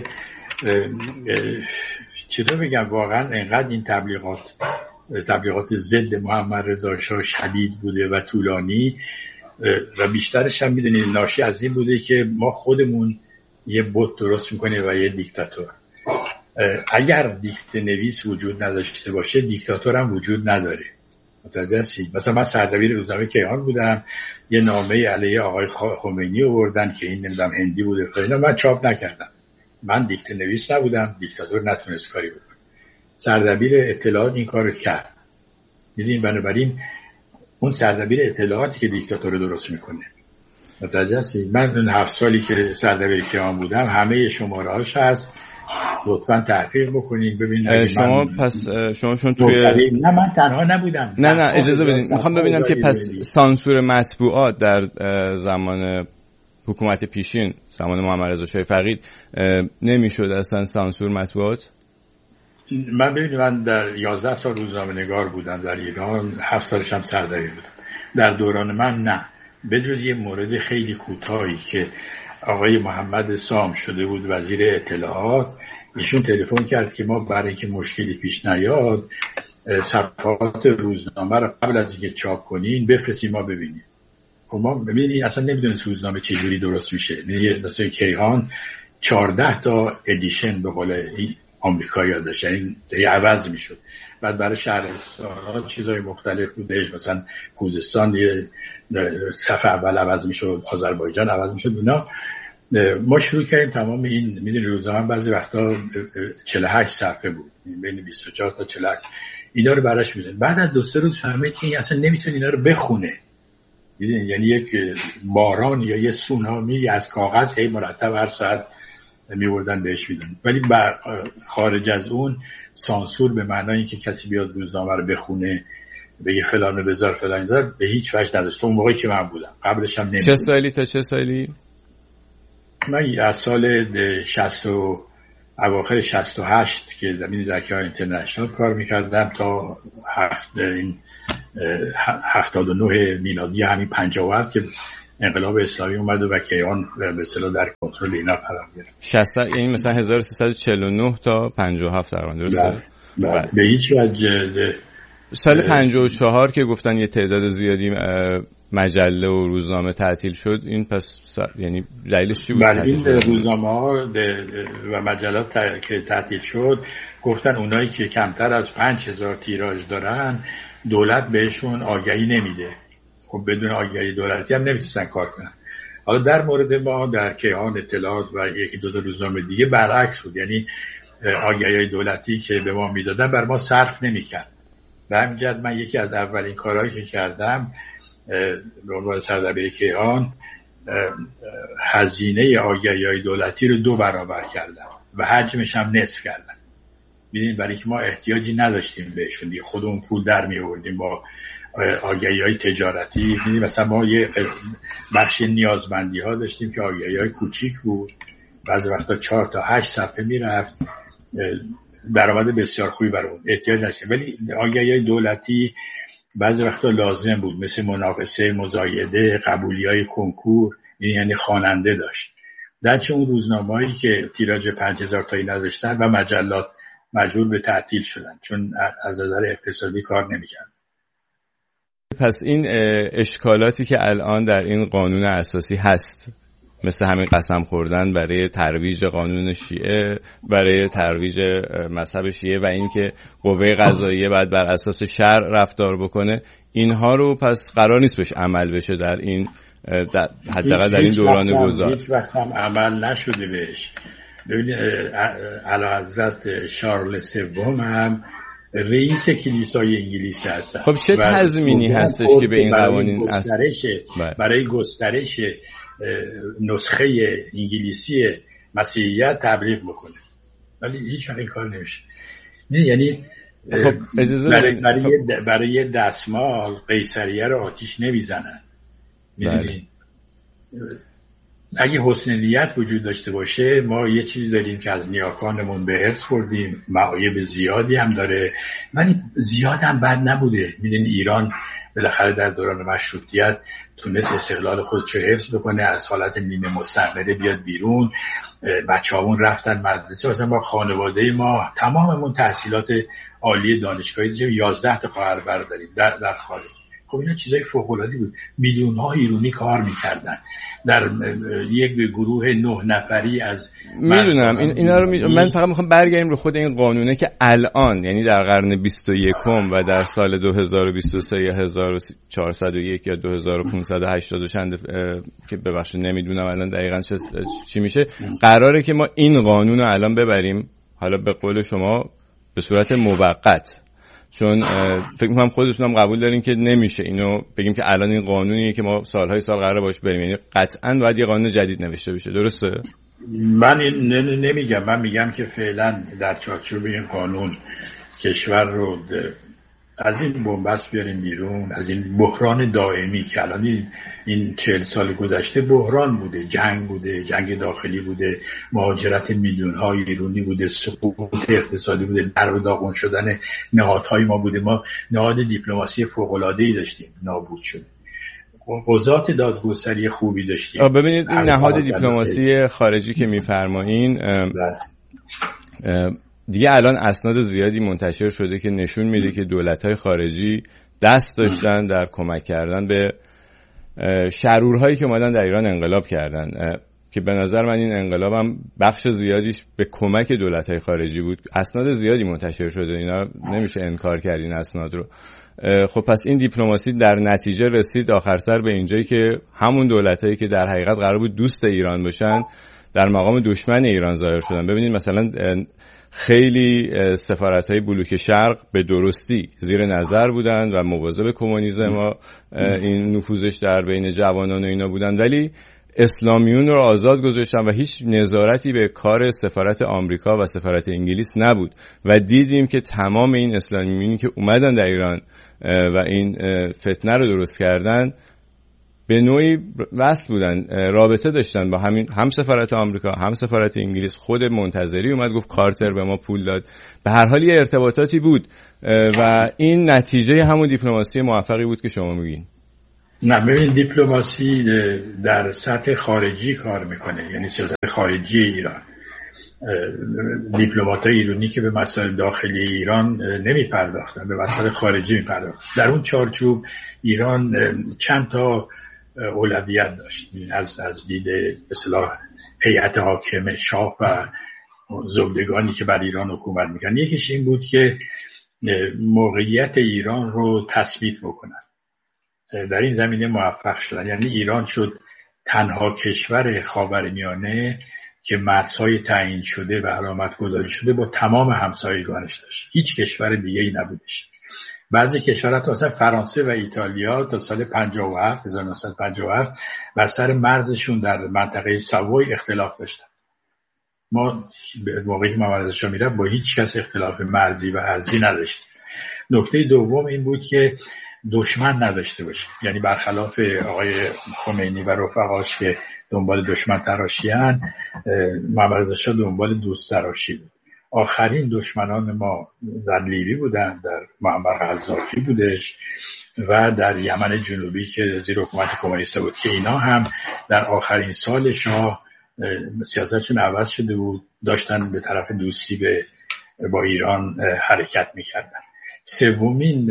چطور بگم، واقعا اینقدر این تبلیغات تبلیغات ضد محمد رضا شاه شدید بوده و طولانی و بیشترش هم میدونید ناشی از این بوده که ما خودمون یه بت درست میکنیم و یه دیکتاتور. اگر دیکته نویس وجود نداشته باشه دیکتاتور هم وجود نداره. متوجه هستید؟ مثلا من سردبیر روزنامه کیهان بودم، یه نامه علیه آقای خمینی آوردن که این نمیدونم هندی بوده، اینا من چاپ نکردم. من دیکته نویس نبودم، دیکتاتور نتونست کاری بکنه. سردبیر اطلاعات این کارو کرد. میدونین بنابراین اون سردبیر اطلاعاتی که دیکتاتور رو درست میکنه. متوجه هستید؟ من اون هفت سالی که سردبیر کیهان بودم همه شماره هاش هست، لطفاً تحقیق بکنین ببینید. شما پس شما چون توی نه من تنها نبودم. نه نه اجازه بدین، میخوام ببینم که پس سانسور مطبوعات در زمان حکومت پیشین، زمان محمد رضا شاه فقید، نمیشد اصلا سانسور مطبوعات؟ من ببینید من در یازده سال روزنامه‌نگار بودم در ایران، هفت سالش هم سردبیر بودم. در دوران من نه، به جز یه مورد خیلی کوتاهی که آقای محمد سام شده بود وزیر اطلاعات، ایشون تلفن کرد که ما برای اینکه مشکلی پیش نیاد صفحات روزنامه رو قبل از اینکه چاپ کنین بفرستیم ما ببینیم. خب ما ببینید اصلا نمیدونست روزنامه چجوری درست میشه. مثلا کیهان چهارده تا ادیشن به قول آمریکایی‌ها داشت، یعنی عوض میشد. بعد برای شهرستان‌ها چیزای مختلف بودش، مثلا خوزستان یه صفحه اول عوض میشد، آذربایجان عوض میشد. اینا ما شروع کردیم تمام این، میدونی روزنامه بعضی وقتا چهل و هشت صفحه بود، بین بیست و چهار تا چهل و هشت، اینا رو براش میذاریم. بعد از دو سه روز فهمید که این اصلا نمیتونه اینا رو بخونه. یعنی یک باران یا یه سونامی از کاغذ هی مرتب هر ساعت میوردن بهش میدن. ولی خارج از اون سانسور به معنای اینکه کسی بیاد روزنامه رو بخونه بگه فلانو بذار فلان بذار به هیچ وجه نداشت. اون موقعی که من بودم، قبلش هم نمیدونم. چه سالی تا چه سالی؟ من از سال شصت و اواخر شصت و هشت که در کیهان اینترنشنال کار میکردم تا هفت این هفتاد و نه میلادی، همین پنجاه و هفت که انقلاب اسلامی اومد و کیهان به اصطلاح در کنترل اینا قرار گرفت. شصت یعنی مثلا هزار و سیصد و چهل و نه تا پنجاه و هفت تقریبا، درسته؟ بله. به هیچ وجه سال پنجاه و چهار که گفتن یه تعداد زیادی مجله و روزنامه تعطیل شد، این پس یعنی دلیلش چی بود؟ بله، این روزنامه‌ها و مجلات که تعطیل شد گفتن اونایی که کمتر از پنج هزار تیراژ دارن دولت بهشون آگهی نمیده. خب بدون آگهی دولتی هم نمیتونن کار کنن. حالا در مورد ما در کیهان اطلاعات و یکی دو تا روزنامه دیگه برعکس بود، یعنی آگهی دولتی که به ما میدادن بر ما صرف نمیکرد. به همین جهت من یکی از اولین کارهایی که کردم به عنوان سردبیر کیهان هزینه آگهی‌های دولتی رو دو برابر کردم و حجمش هم نصف کردم. ببینید برای که ما احتیاجی نداشتیم بهشون، دیگه خودمون پول در می‌آوردیم با آگهی‌های تجارتی. ببینید مثلا ما یه بخش نیازمندی‌ها داشتیم که آگهی‌های کوچیک بود، بعضی وقتا چهار تا هشت صفحه میرفت، درآمد بسیار خوبی برامون، احتیاج نداشتیم. ولی آگهی‌های دولتی بعضی وقتا لازم بود، مثل مناقصه، مزایده، قبولی‌های کنکور، یعنی خواننده داشت. در چه اون روزنامه‌هایی که تیراژ پنج هزار تایی نداشتن و مجلات مجبور به تعطیل شدن چون از نظر اقتصادی کار نمی‌کردن. پس این اشکالاتی که الان در این قانون اساسی هست، مثل همین قسم خوردن برای ترویج قانون شیعه، برای ترویج مذهب شیعه و اینکه قوه قضاییه باید بر اساس شرع رفتار بکنه، اینها رو پس قرار نیست بهش عمل بشه در این حداقل در این دوران گذار. هیچ وقت هم عمل نشده بهش. ببینید اعلیحضرت شارل سوم هم رئیس کلیسای انگلیس هستن. خب چه تضمینی هستش که به این قوانین گسترش برای گسترش نسخه انگلیسی مسیحیت تبلیغ بکنه، ولی هیچ وقت این کار نمیشه. یعنی خب اجازه برای, برای, خب. برای دستمال قیصریه رو آتیش نمیزنن. میدونی اگه حسن نیت وجود داشته باشه، ما یه چیزی داریم که از نیاکانمون به ارث بردیم، معایب زیادی هم داره ولی زیاد هم بد نبوده. میدونی ایران بالاخره در دوران مشروطیت تونست استقلال خودش رو حفظ بکنه، از حالت نیمه مستعمره بیاد بیرون. بچه‌هامون رفتن مدرسه، مثلا با خانواده ما تماممون تحصیلات عالی دانشگاهی داشتیم، یازده تا خواهر برادریم در در خارج. خب اینا چیزای فوق‌العاده‌ای بود. میلیون‌ها ایرانی کار می‌کردن در یک گروه نه نفری از میدونم این اینا رو می... من فقط میخوام برگردیم رو خود این قانونه که الان یعنی در قرن بیست و یکم و در سال دو هزار و بیست و سه یا هزار و چهارصد و یک یا دو هزار و پانصد و هشتاد و چند که ببخشید نمیدونم الان دقیقاً چه چی میشه، قراره که ما این قانون رو الان ببریم، حالا به قول شما به صورت موقت، چون فکر می‌کنم خودتون هم قبول دارین که نمیشه اینو بگیم که الان این قانونیه که ما سالهای سال قراره باش بریم، یعنی قطعاً باید یه قانون جدید نوشته بشه. درسته؟ من نمیگم، من میگم که فعلا در چارچوب این قانون کشور رو از این بنبست بیاریم بیرون، از این بحران دائمی که الان این, این چهل سال گذشته بحران بوده، جنگ بوده، جنگ داخلی بوده، مهاجرت میلیون‌های ایرانی بوده، سقوط اقتصادی بوده، در و داغون شدن نهادهای ما بوده. ما نهاد دیپلماسی فوق‌العاده‌ای داشتیم، نابود شد. قضات دادگستری خوبی داشتیم. ببینید این نهاد دیپلماسی خارجی که می‌فرمایین دیگه الان اسناد زیادی منتشر شده که نشون میده که دولت‌های خارجی دست داشتن در کمک کردن به شرورهایی که اومدن در ایران انقلاب کردن، که به نظر من این انقلاب هم بخش زیادیش به کمک دولت‌های خارجی بود. اسناد زیادی منتشر شده، اینا نمیشه انکار کرد این اسناد رو. خب پس این دیپلماسی در نتیجه رسید آخر سر به اینجایی که همون دولت‌هایی که در حقیقت قرار بود دوست ایران باشن در مقام دشمن ایران ظاهر شدن. ببینید مثلا خیلی سفارت‌های بلوک شرق به درستی زیر نظر بودن و مواظب کمونیسم ما این نفوذش در بین جوانان و اینا بودن، ولی اسلامیون رو آزاد گذاشتن و هیچ نظارتی به کار سفارت آمریکا و سفارت انگلیس نبود و دیدیم که تمام این اسلامیونی که اومدن در ایران و این فتنه رو درست کردن به نوعی وصل بودن، رابطه داشتن با همین، هم سفارت آمریکا هم سفارت انگلیس. خود منتظری اومد گفت کارتر به ما پول داد. به هر حال یه ارتباطاتی بود و این نتیجه همون دیپلماسی موفقی بود که شما میگین. نه ببین، دیپلماسی در سطح خارجی کار میکنه، یعنی سیاست خارجی ایران. دیپلمات‌های ایرانی که به مسائل داخلی ایران نمی پرداختن، به مسائل خارجی می پرداختن. در اون چارچوب ایران چند تا اولویت داشت از از دید به اصطلاح هیئت حاکمه، شاه و زبدگانی که بر ایران حکومت میکنن. یکیش این بود که موقعیت ایران رو تثبیت بکنن. در این زمینه موفق شدن، یعنی ایران شد تنها کشور خاورمیانه که مرزهای تعیین شده و علامت گذاری شده با تمام همسایگانش داشت. هیچ کشور دیگه ای نبودش. بعضی کشورها تا مثلا فرانسه و ایتالیا تا سال پنجاه و هفت هزار و نهصد و پنجاه و هفت بر سر مرزشون در منطقه سووی اختلاف داشتن. ما موقعی که محمد رضا شاه میرفت با هیچ کس اختلاف مرزی و ارضی نداشتیم. نکته دوم این بود که دشمن نداشته باشه، یعنی برخلاف آقای خمینی و رفقاش که دنبال دشمن تراشیان، محمد رضا شاه دنبال دوست تراشی بود. آخرین دشمنان ما در لیبی بودن، در معمر قذافی بودش و در یمن جنوبی که زیر حکومت کمونیست بود که اینا هم در آخرین سال شاه سیاستشون عوض شده بود، داشتن به طرف دوستی به با ایران حرکت میکردن. سومین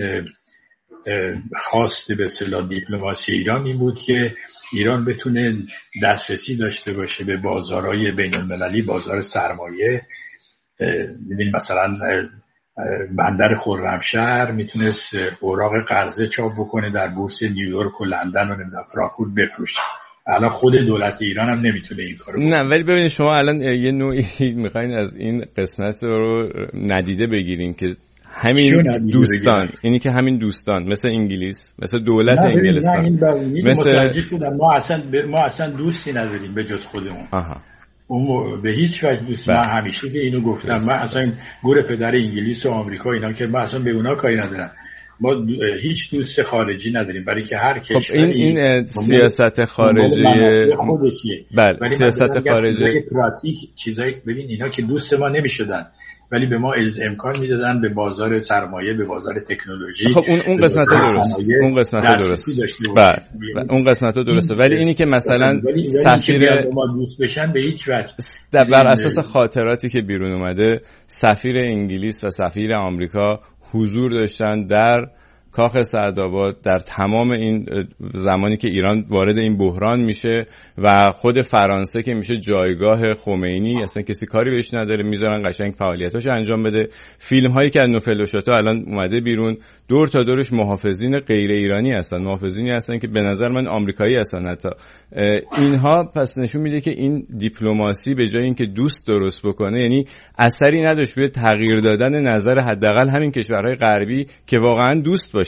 خواست به اصطلاح دیپلماسی ایران این بود که ایران بتونه دسترسی داشته باشه به بازارهای بین المللی، بازار سرمایه. می‌دونید مثلا بندر خرمشهر میتونست اوراق قرضه چاپ بکنه در بورس نیویورک و لندن و نمیدونم فرانکفورت بفروشه. الان خود دولت ایران هم نمیتونه این کارو بکنه. نه ولی ببینید شما الان یه نوعی میخواین از این قسمت رو ندیده بگیرین که همین دوستان، اینی که همین دوستان مثل انگلیس، مثل دولت نه انگلستان، نه مثل ما اصلا ما اصلا دوستی نداریم به جز خودمون. آها. اون به هیچ وجه دوست من همیشه که اینو گفتم، من اصلا گور پدر انگلیس و آمریکا اینا که من اصلا به اونا کاری ندارم. ما هیچ دوست خارجی نداریم، برای که هر کشوری خب این این سیاست خارجی خودشیه. بله سیاست خارجی پراتیک چیزایی. ببین اینا که دوست ما نمیشدن ولی به ما از امکان میدادن به بازار سرمایه، به بازار تکنولوژی. خب اون اون قسمت درست، اون قسمت درست. بله اون قسمت درسته، ولی اینی که مثلا سفیر ما دوست بشن به هیچ وجه بر اساس خاطراتی که بیرون اومده، سفیر انگلیس و سفیر آمریکا حضور داشتن در کاخ سعدآباد در تمام این زمانی که ایران وارد این بحران میشه و خود فرانسه که میشه جایگاه خمینی، اصلا کسی کاری بهش نداره، میذارن قشنگ فعالیتاشو انجام بده. فیلم هایی که از نوفل و شاتا الان اومده بیرون، دور تا دورش محافظین غیر ایرانی هستن، محافظینی هستن که به نظر من آمریکایی هستن حتی. اینها پس نشون میده که این دیپلماسی به جای اینکه دوست درست بکنه، یعنی اثری نداشت روی تغییر دادن نظر حداقل همین کشورهای غربی که واقعا دوست باشن.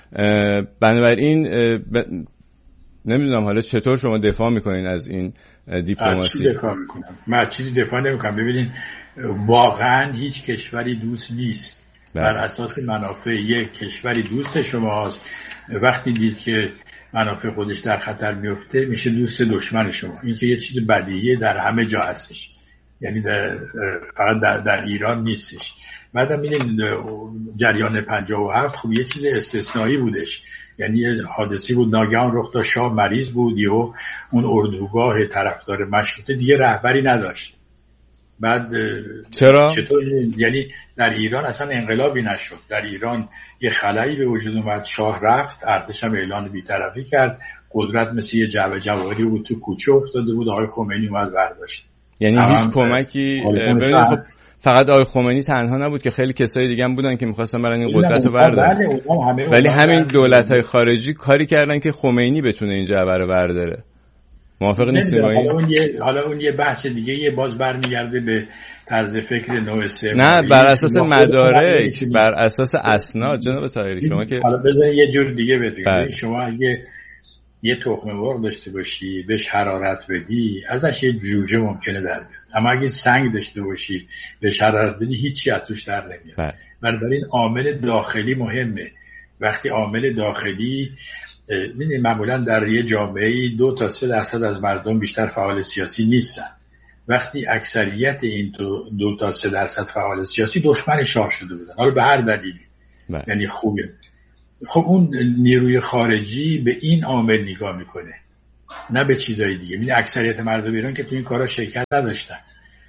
بنابراین ب... نمیدونم حالا چطور شما دفاع میکنین از این دیپلماسی؟ چیزی دفاع میکنم؟ من چیزی دفاع نمیکنم. ببینین واقعا هیچ کشوری دوست نیست. بله. بر اساس منافع یک کشوری دوست شماست، وقتی دید که منافع خودش در خطر میفته میشه دوست دشمن شما. این که یه چیز بدیهیه در همه جا هستش، یعنی در فقط در, در ایران نیستش. بعدم این جریان پنجاه و هفت خب یه چیز استثنایی بودش، یعنی یه حادثی بود ناگهان رخ داد، شاه مریض بود، یهو اون اردوگاه طرفدار مشروطه دیگه رهبری نداشت. بعد چرا؟ چطور؟ یعنی در ایران اصلا انقلابی نشد. در ایران یه خلایی به وجود اومد، شاه رفت، ارتش هم اعلان بی‌طرفی کرد، قدرت مثل یه جعبه جواهری بود تو کوچه افتاده بود، آقای خمینی اومد برداشت. یعنی هیچ کمکی خب فقط آقای خمینی تنها نبود که خیلی کسای دیگه هم بودن که می‌خواستن برن این قدرت رو بردارن، ولی همین دولت‌های خارجی کاری کردن که خمینی بتونه این جعبه رو برداره. موافق نیستید با این؟ حالا اون یه حالا اون یه بحث دیگه، یه باز برمیگرده به طرز فکر نو سوم. نه بر اساس مدارک، بر اساس اسناد جناب طاهری. شما که حالا بذارید یه جور دیگه بگم، شما اگه یه تخم مرغ داشته باشی، بهش حرارت بدی، ازش یه جوجه ممکنه در بیاد. اما اگه سنگ داشته باشی، بهش حرارت بدی، هیچی از توش در نمیاد. بنابراین عامل داخلی مهمه. وقتی عامل داخلی، ببینید معمولا در یه جامعه‌ای دو تا سه درصد از مردم بیشتر فعال سیاسی نیستن. وقتی اکثریت این دو, دو تا سه درصد فعال سیاسی دشمن شاه شده بودن، حالا به هر دلیلی، یعنی خوبه، خب اون نیروی خارجی به این عامل نگاه میکنه، نه به چیزای دیگه. میگه اکثریت مردم ایران که تو این کارا شرکت نداشتن،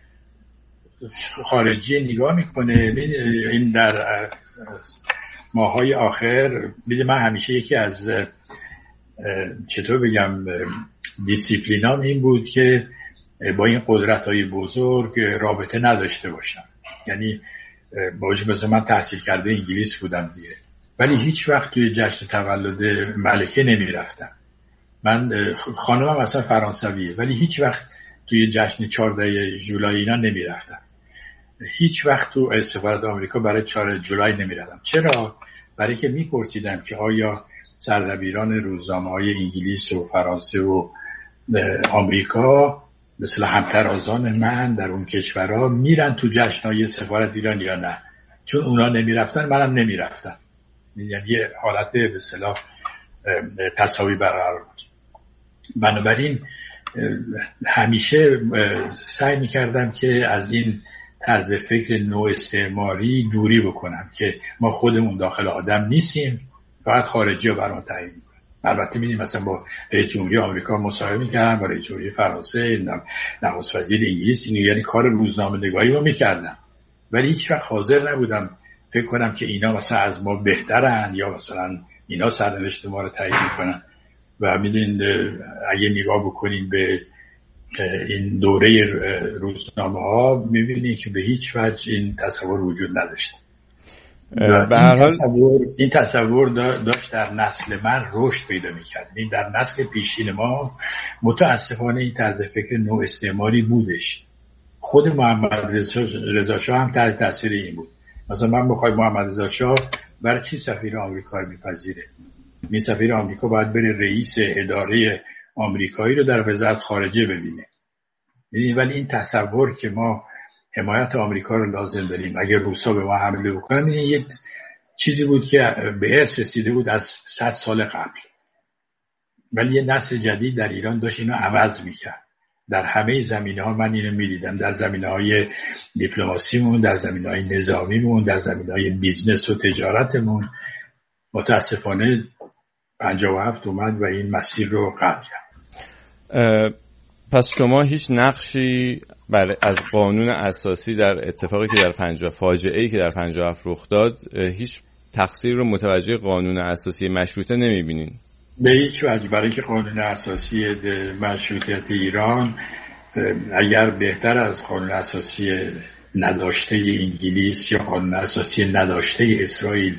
خارجی نگاه میکنه. این در ماهای آخر، میگه من همیشه یکی از چطور بگم دیسیپلینام این بود که با این قدرت‌های بزرگ رابطه نداشته باشم. یعنی باوجود مثلا من تحصیل کرده انگلیس بودم دیگه، ولی هیچ وقت توی جشن تولد ملکه نمی رفتم. من خانمم اصلا فرانسویه، ولی هیچ وقت توی جشن چهاردهم ژولای اینا نمی رفتم. هیچ وقت تو سفارت آمریکا برای چهارم جولای نمی رفتم. چرا؟ برای که می پرسیدم که آیا سردبیران روزنامه‌های انگلیس و فرانسه و آمریکا مثل همترازان من در اون کشورها میرن تو جشن‌های سفارت ایران یا نه؟ چون اونا نمی رفتن، منم نمی رفتم. یعنی یه حالت به اصطلاح تساوی برقرار بود. بنابراین همیشه سعی می‌کردم که از این طرز فکر نو استعماری دوری بکنم که ما خودمون داخل آدم نیستیم، فقط خارجی‌ها برام تعیین می‌کنن. البته می‌بینیم مثلا با رئیس جمهوری آمریکا مصاحبه می‌کردم، با رئیس جمهوری فرانسه، نخست وزیر انگلیس، این یعنی کار روزنامه‌نگاری رو می‌کردم، ولی هیچ وقت حاضر نبودم فکر کنم که اینا مثلا از ما بهترن یا مثلا اینا سرنوشت ما رو تعیین میکنن. و میدونید اگه نگاه بکنین به این دوره روزنامه ها میبینید که به هیچ وجه این تصور وجود نداشت. به هر حال تصور، این تصور داشت در نسل من رشد پیدا میکرد. این در نسل پیشین ما متاسفانه این طرز فکر نو استعماری بودش. خود محمد رضا شاه هم تحت تاثیر این بود. مثلا من بخوای محمد رضا شاه برای چی سفیر آمریکا رو میپذیره؟ می سفیر آمریکا باید بره رئیس اداره آمریکایی رو در وزارت خارجه ببینه. یعنی ولی این تصور که ما حمایت آمریکا رو لازم داریم اگر روسا به ما حمله بکنن، این یه چیزی بود که به ارث رسیده بود از صد سال قبل. ولی یه نسل جدید در ایران داشت اینو عوض میکرد. در همه زمینه‌ها من اینو می‌دیدم، در زمینه‌های دیپلماسیمون، در زمینه‌های نظامیمون، در زمینه‌های بیزنس و تجارتمون. متاسفانه پنجاه و هفت اومد و این مسیر رو قطع کرد. پس شما هیچ نقشی برای از قانون اساسی در اتفاقی که در پنجاه فاجعه‌ای که در پنجاه و هفت رخ داد، هیچ تقصیر رو متوجه قانون اساسی مشروطه نمی‌بینین؟ به هیچ وجه. برای که قانون اساسی مشروطیت ایران اگر بهتر از قانون اساسی نداشته انگلیس یا قانون اساسی نداشته اسرائیل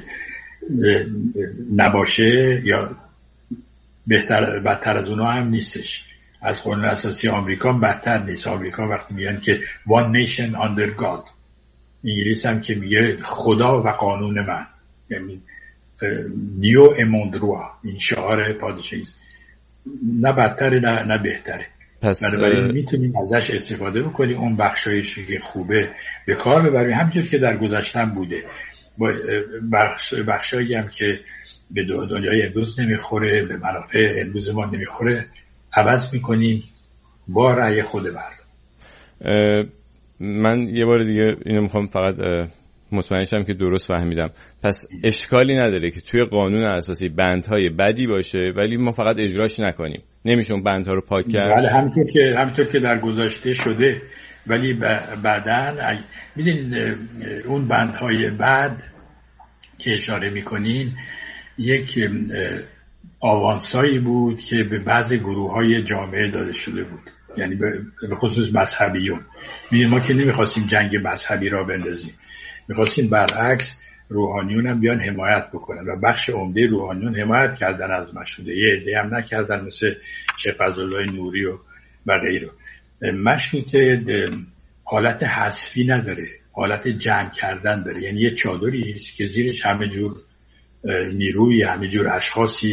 نباشه، یا بهتر بدتر از اونها هم نیستش. از قانون اساسی آمریکا بدتر نیست. آمریکا وقتی میگن که one nation under God، انگلیس هم که میگه خدا و قانون من، یعنی دیو اموندروا، این شعار پادشاهی، نه بدتره نه, نه بهتره. پس بنابراین میتونیم ازش استفاده بکنیم، اون بخشایشی که خوبه به کار ببریم، همچون که در گذشتن بوده. بخش بخشایی هم که به دنیای امروز نمیخوره، به منافع امروز ما نمیخوره، عوض میکنیم با رأی خود مردم. من یه بار دیگه اینو میخوام فقط مطمئن شم که درست فهمیدم. پس اشکالی نداره که توی قانون اساسی بندهای بدی باشه ولی ما فقط اجراش نکنیم. نمیشه اون بندها رو پاک کرد؟ بله، همینطور که همینطور که در گذشته شده. ولی بعداً میدونید اون بندهای بد که اشاره میکنین یک آوانسایی بود که به بعضی گروه‌های جامعه داده شده بود، یعنی به خصوص مذهبیون. میدونید ما که نمیخواستیم جنگ مذهبی را بندازیم، میخواستیم برعکس روحانیون هم بیان حمایت بکنن و بخش عمده روحانیون حمایت کردن از مشروطه، یه عده هم نکردن مثل شیخ فضلالله نوری و و غیره. مشروطه حالت حذفی نداره، حالت جمع کردن داره. یعنی یه چادری است که زیرش همه جور نیروی، همه جور اشخاصی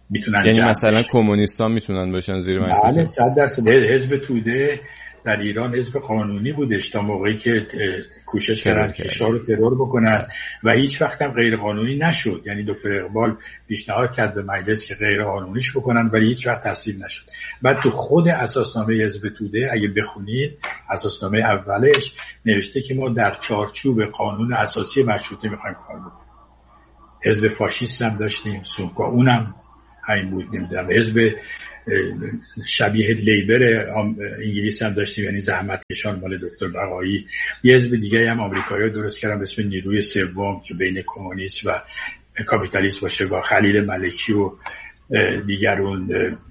میتونن، یعنی مثلا کمونیستان میتونن باشن زیر مسئله؟ بله صد درصد. حزب توده در ایران حزب قانونی بودش تا موقعی که کوشش کردن کشور رو ترور بکنن و هیچ وقت هم غیر قانونی نشد. یعنی دکتر اقبال پیشنهاد کرد به مجلس که غیر قانونیش بکنن ولی هیچ وقت تصویب نشد. بعد تو خود اساسنامه حزب توده اگه بخونید، اساسنامه اولش نوشته که ما در چارچوب قانون اساسی مشروطه میخوایم کار بکنیم. حزب فاشیست هم داشتیم، سومکا اونم همین بود. نمیدونم حزب شبیه لیبر انگلیس هم داشتیم، یعنی زحمت کشان مال دکتر بقایی. یه حزب دیگه هم آمریکایی‌ها درست کردن به اسم نیروی سوم که بین کمونیست و کاپیتالیست باشه، با خلیل ملکی و دیگرون.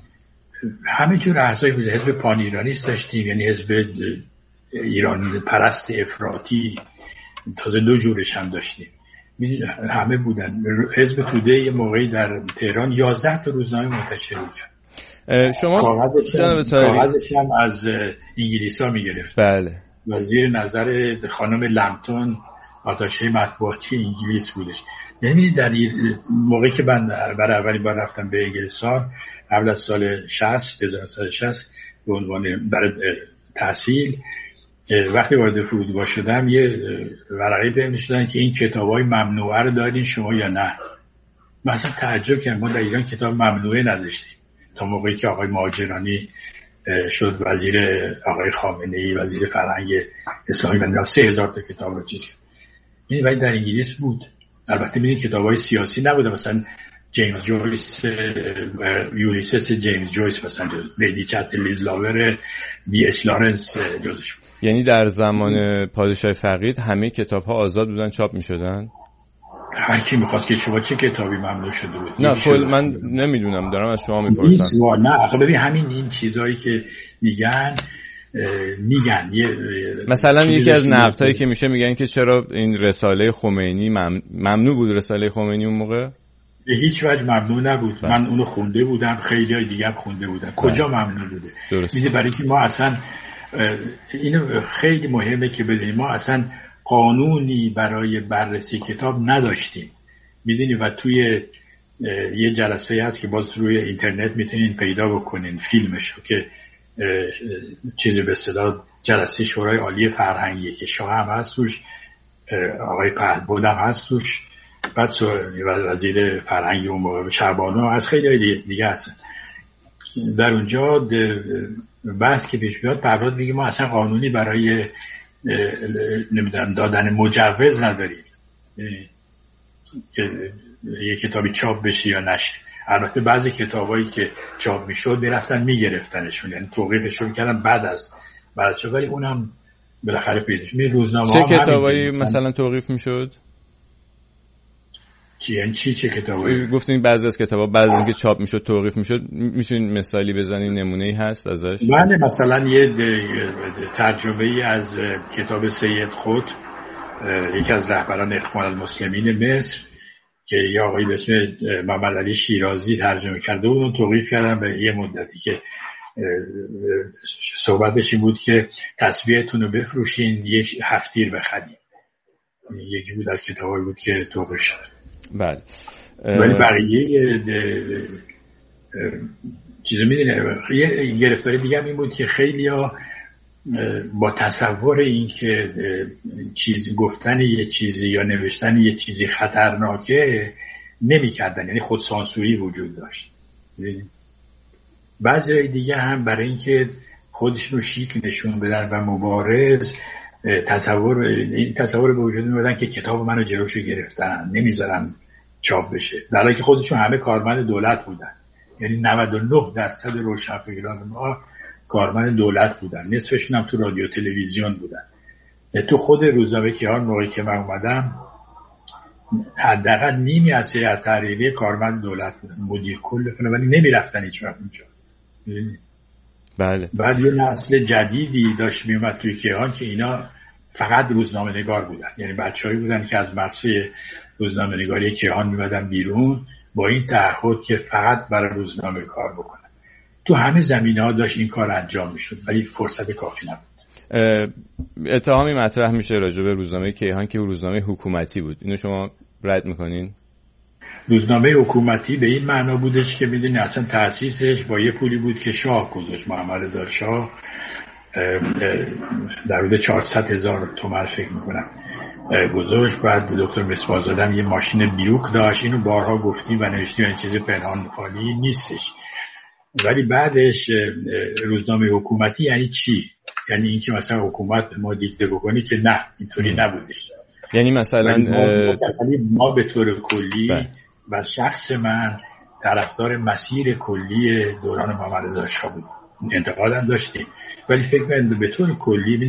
همه جور احزابی بود. حزب پان ایرانیست داشتیم، یعنی حزب ایرانی پرست افراطی، تازه دو جورش هم داشتیم. همه بودن. حزب توده یه موقعی در تهران یازده تا روزنامه منتشر می‌کرد. شما کاغذش هم از انگلیس ها میگرفت. بله. و زیر نظر خانم لمتون آتاشه مطبوعاتی انگلیس بودش. یعنی در موقعی که من برای اولین بار رفتم به انگلستان قبل از سال شصت هزار و نهصد و شصت به عنوان برای تحصیل، وقتی وارد فرودگاه شدم یه ورقه بهم نشون که این کتابای ممنوعه رو دارین شما یا نه. من اصلا تعجب کردم، ما در ایران کتاب ممنوعه نداشتیم تا موقعی که آقای مهاجرانی شد وزیر، آقای خامنه‌ای وزیر فرهنگ اسلامی و سه هزار تا کتاب رو چیز کرد. این ولی در انگلیس بود. البته می‌بینید کتاب‌های سیاسی نبوده، مثلا جیمز جویس، یولیسس جیمز جویس مثلا، لیدی چترلیز لاور، بی اچ لارنس جزش بود. یعنی در زمان پادشاه فقید همه کتاب‌ها آزاد بودن، چاپ می‌شدن؟ هر کی می‌خواست که شما چه کتابی ممنوع شده بود. نه کل من نمیدونم، دارم از شما میپرسم. نه آخه ببین همین این چیزایی که میگن میگن یه مثلا یکی از نقدهایی که میشه میگن که چرا این رساله خمینی مم... ممنوع بود. رساله خمینی اون موقع به هیچ وجه ممنوع نبود. بله. من اونو خونده بودم، خیلیای دیگه هم خونده بودن. کجا بله. ممنوع بوده؟ میگه برای که ما اصلا اینو خیلی مهمه که بدونیم، ما اصلا قانونی برای بررسی کتاب نداشتیم. میدونی و توی یه جلسه هست که باز روی اینترنت میتونین پیدا بکنین فیلمشو که چیزی به اصطلاح جلسه شورای عالی فرهنگی که شاه هم هست توش، آقای پهلوان هم هست توش، بعد وزیر فرهنگ اون موقع شعبانو از خیلی دیگه هستن. در اونجا بحث که پیش بیاد پهلوان میگه ما اصلا قانونی برای نمیدونم دادن مجوز نداریم که یه کتابی چاپ بشه یا نشه. البته بعضی کتابایی که چاپ میشد میرفتن میگرفتنشون، یعنی توقیفشون کردن بعد از بعد از ولی اونم بالاخره پیداش می روزنامه چه کتابایی مثلا توقیف میشد؟ چی یعنی چی چه کتابایی؟ گفتین بعضی از کتابا بعد از اینکه چاپ میشد توقیف میشد. میتونین مثالی بزنین، نمونه‌ای هست ازش؟ بله مثلا یه ترجمه‌ای از کتاب سید خود، یکی از رهبران اخوان المسلمین مصر که یه آقایی به اسم محمد علی شیرازی ترجمه کرده بود، اون توقیف کردن به یه مدتی که صحبتش این بود که تسبیحتون رو بفروشین یک هفتیر بخرین. یکی بود از کتابایی بود که توقیف شد. بله. ولی بقیه چیزو میدونه یه گرفتاری دیگه هم این بود که خیلی ها با تصور این که چیزی گفتن یه چیزی یا نوشتن یه چیزی خطرناکه نمی کردن، یعنی خود سانسوری وجود داشت. بعضی دیگه هم برای اینکه خودشون رو شیک نشون بدن و مبارز تصور این تصور به وجود میادن که کتاب منو جلوشو گرفتن نمیذارن چاپ بشه، در حالی که خودشون همه کارمند دولت بودن. یعنی نود و نه درصد روشنفکران ما کارمند دولت بودن، نصفشون هم تو رادیو تلویزیون بودن. تو خود روزنامه کیهان موقعی که من اومدم حداقل نیمی از هیئت تحریریه کارمند دولت بودن، مدیر کل کنه، ولی نمیرفتن هیچ وقت اونجا. بله. بعد یه نسل جدیدی داشت میومد توی کیهان که اینا فقط روزنامه نگار بودن، یعنی بچه‌ای بودن که از مرسه روزنامه نگاری کیهان میمدن بیرون با این تعهد که فقط برای روزنامه کار بکنن. تو همه زمینه‌ها داشت این کار انجام میشد ولی فرصت کافی نبود. اتهامی مطرح میشه راجع به روزنامه کیهان که روزنامه حکومتی بود. اینو شما رد میکنین؟ روزنامه حکومتی به این معنا بودش که میدونی اصلا تأسیسش با یه پولی بود که شاه گذاشت، محمد رضا شاه، در حدود چهارصد هزار تومان فکر میکنم گذاشت. بعد دکتر مصباح‌زاده یه ماشین بیوک داشت، اینو بارها گفتیم و نوشتیم، این چیز پنهان پالی نیستش. ولی بعدش روزنامه حکومتی یعنی چی؟ یعنی اینکه مثلا حکومت ما دیکته بکنی که نه، اینطوری نبودش. یعنی مثلا ما, ما به طور کلی بله. و شخص من طرفدار مسیر کلی دوران محمد رضا شاه بود، انتقادم داشتیم، ولی فکر کنم به طور کلی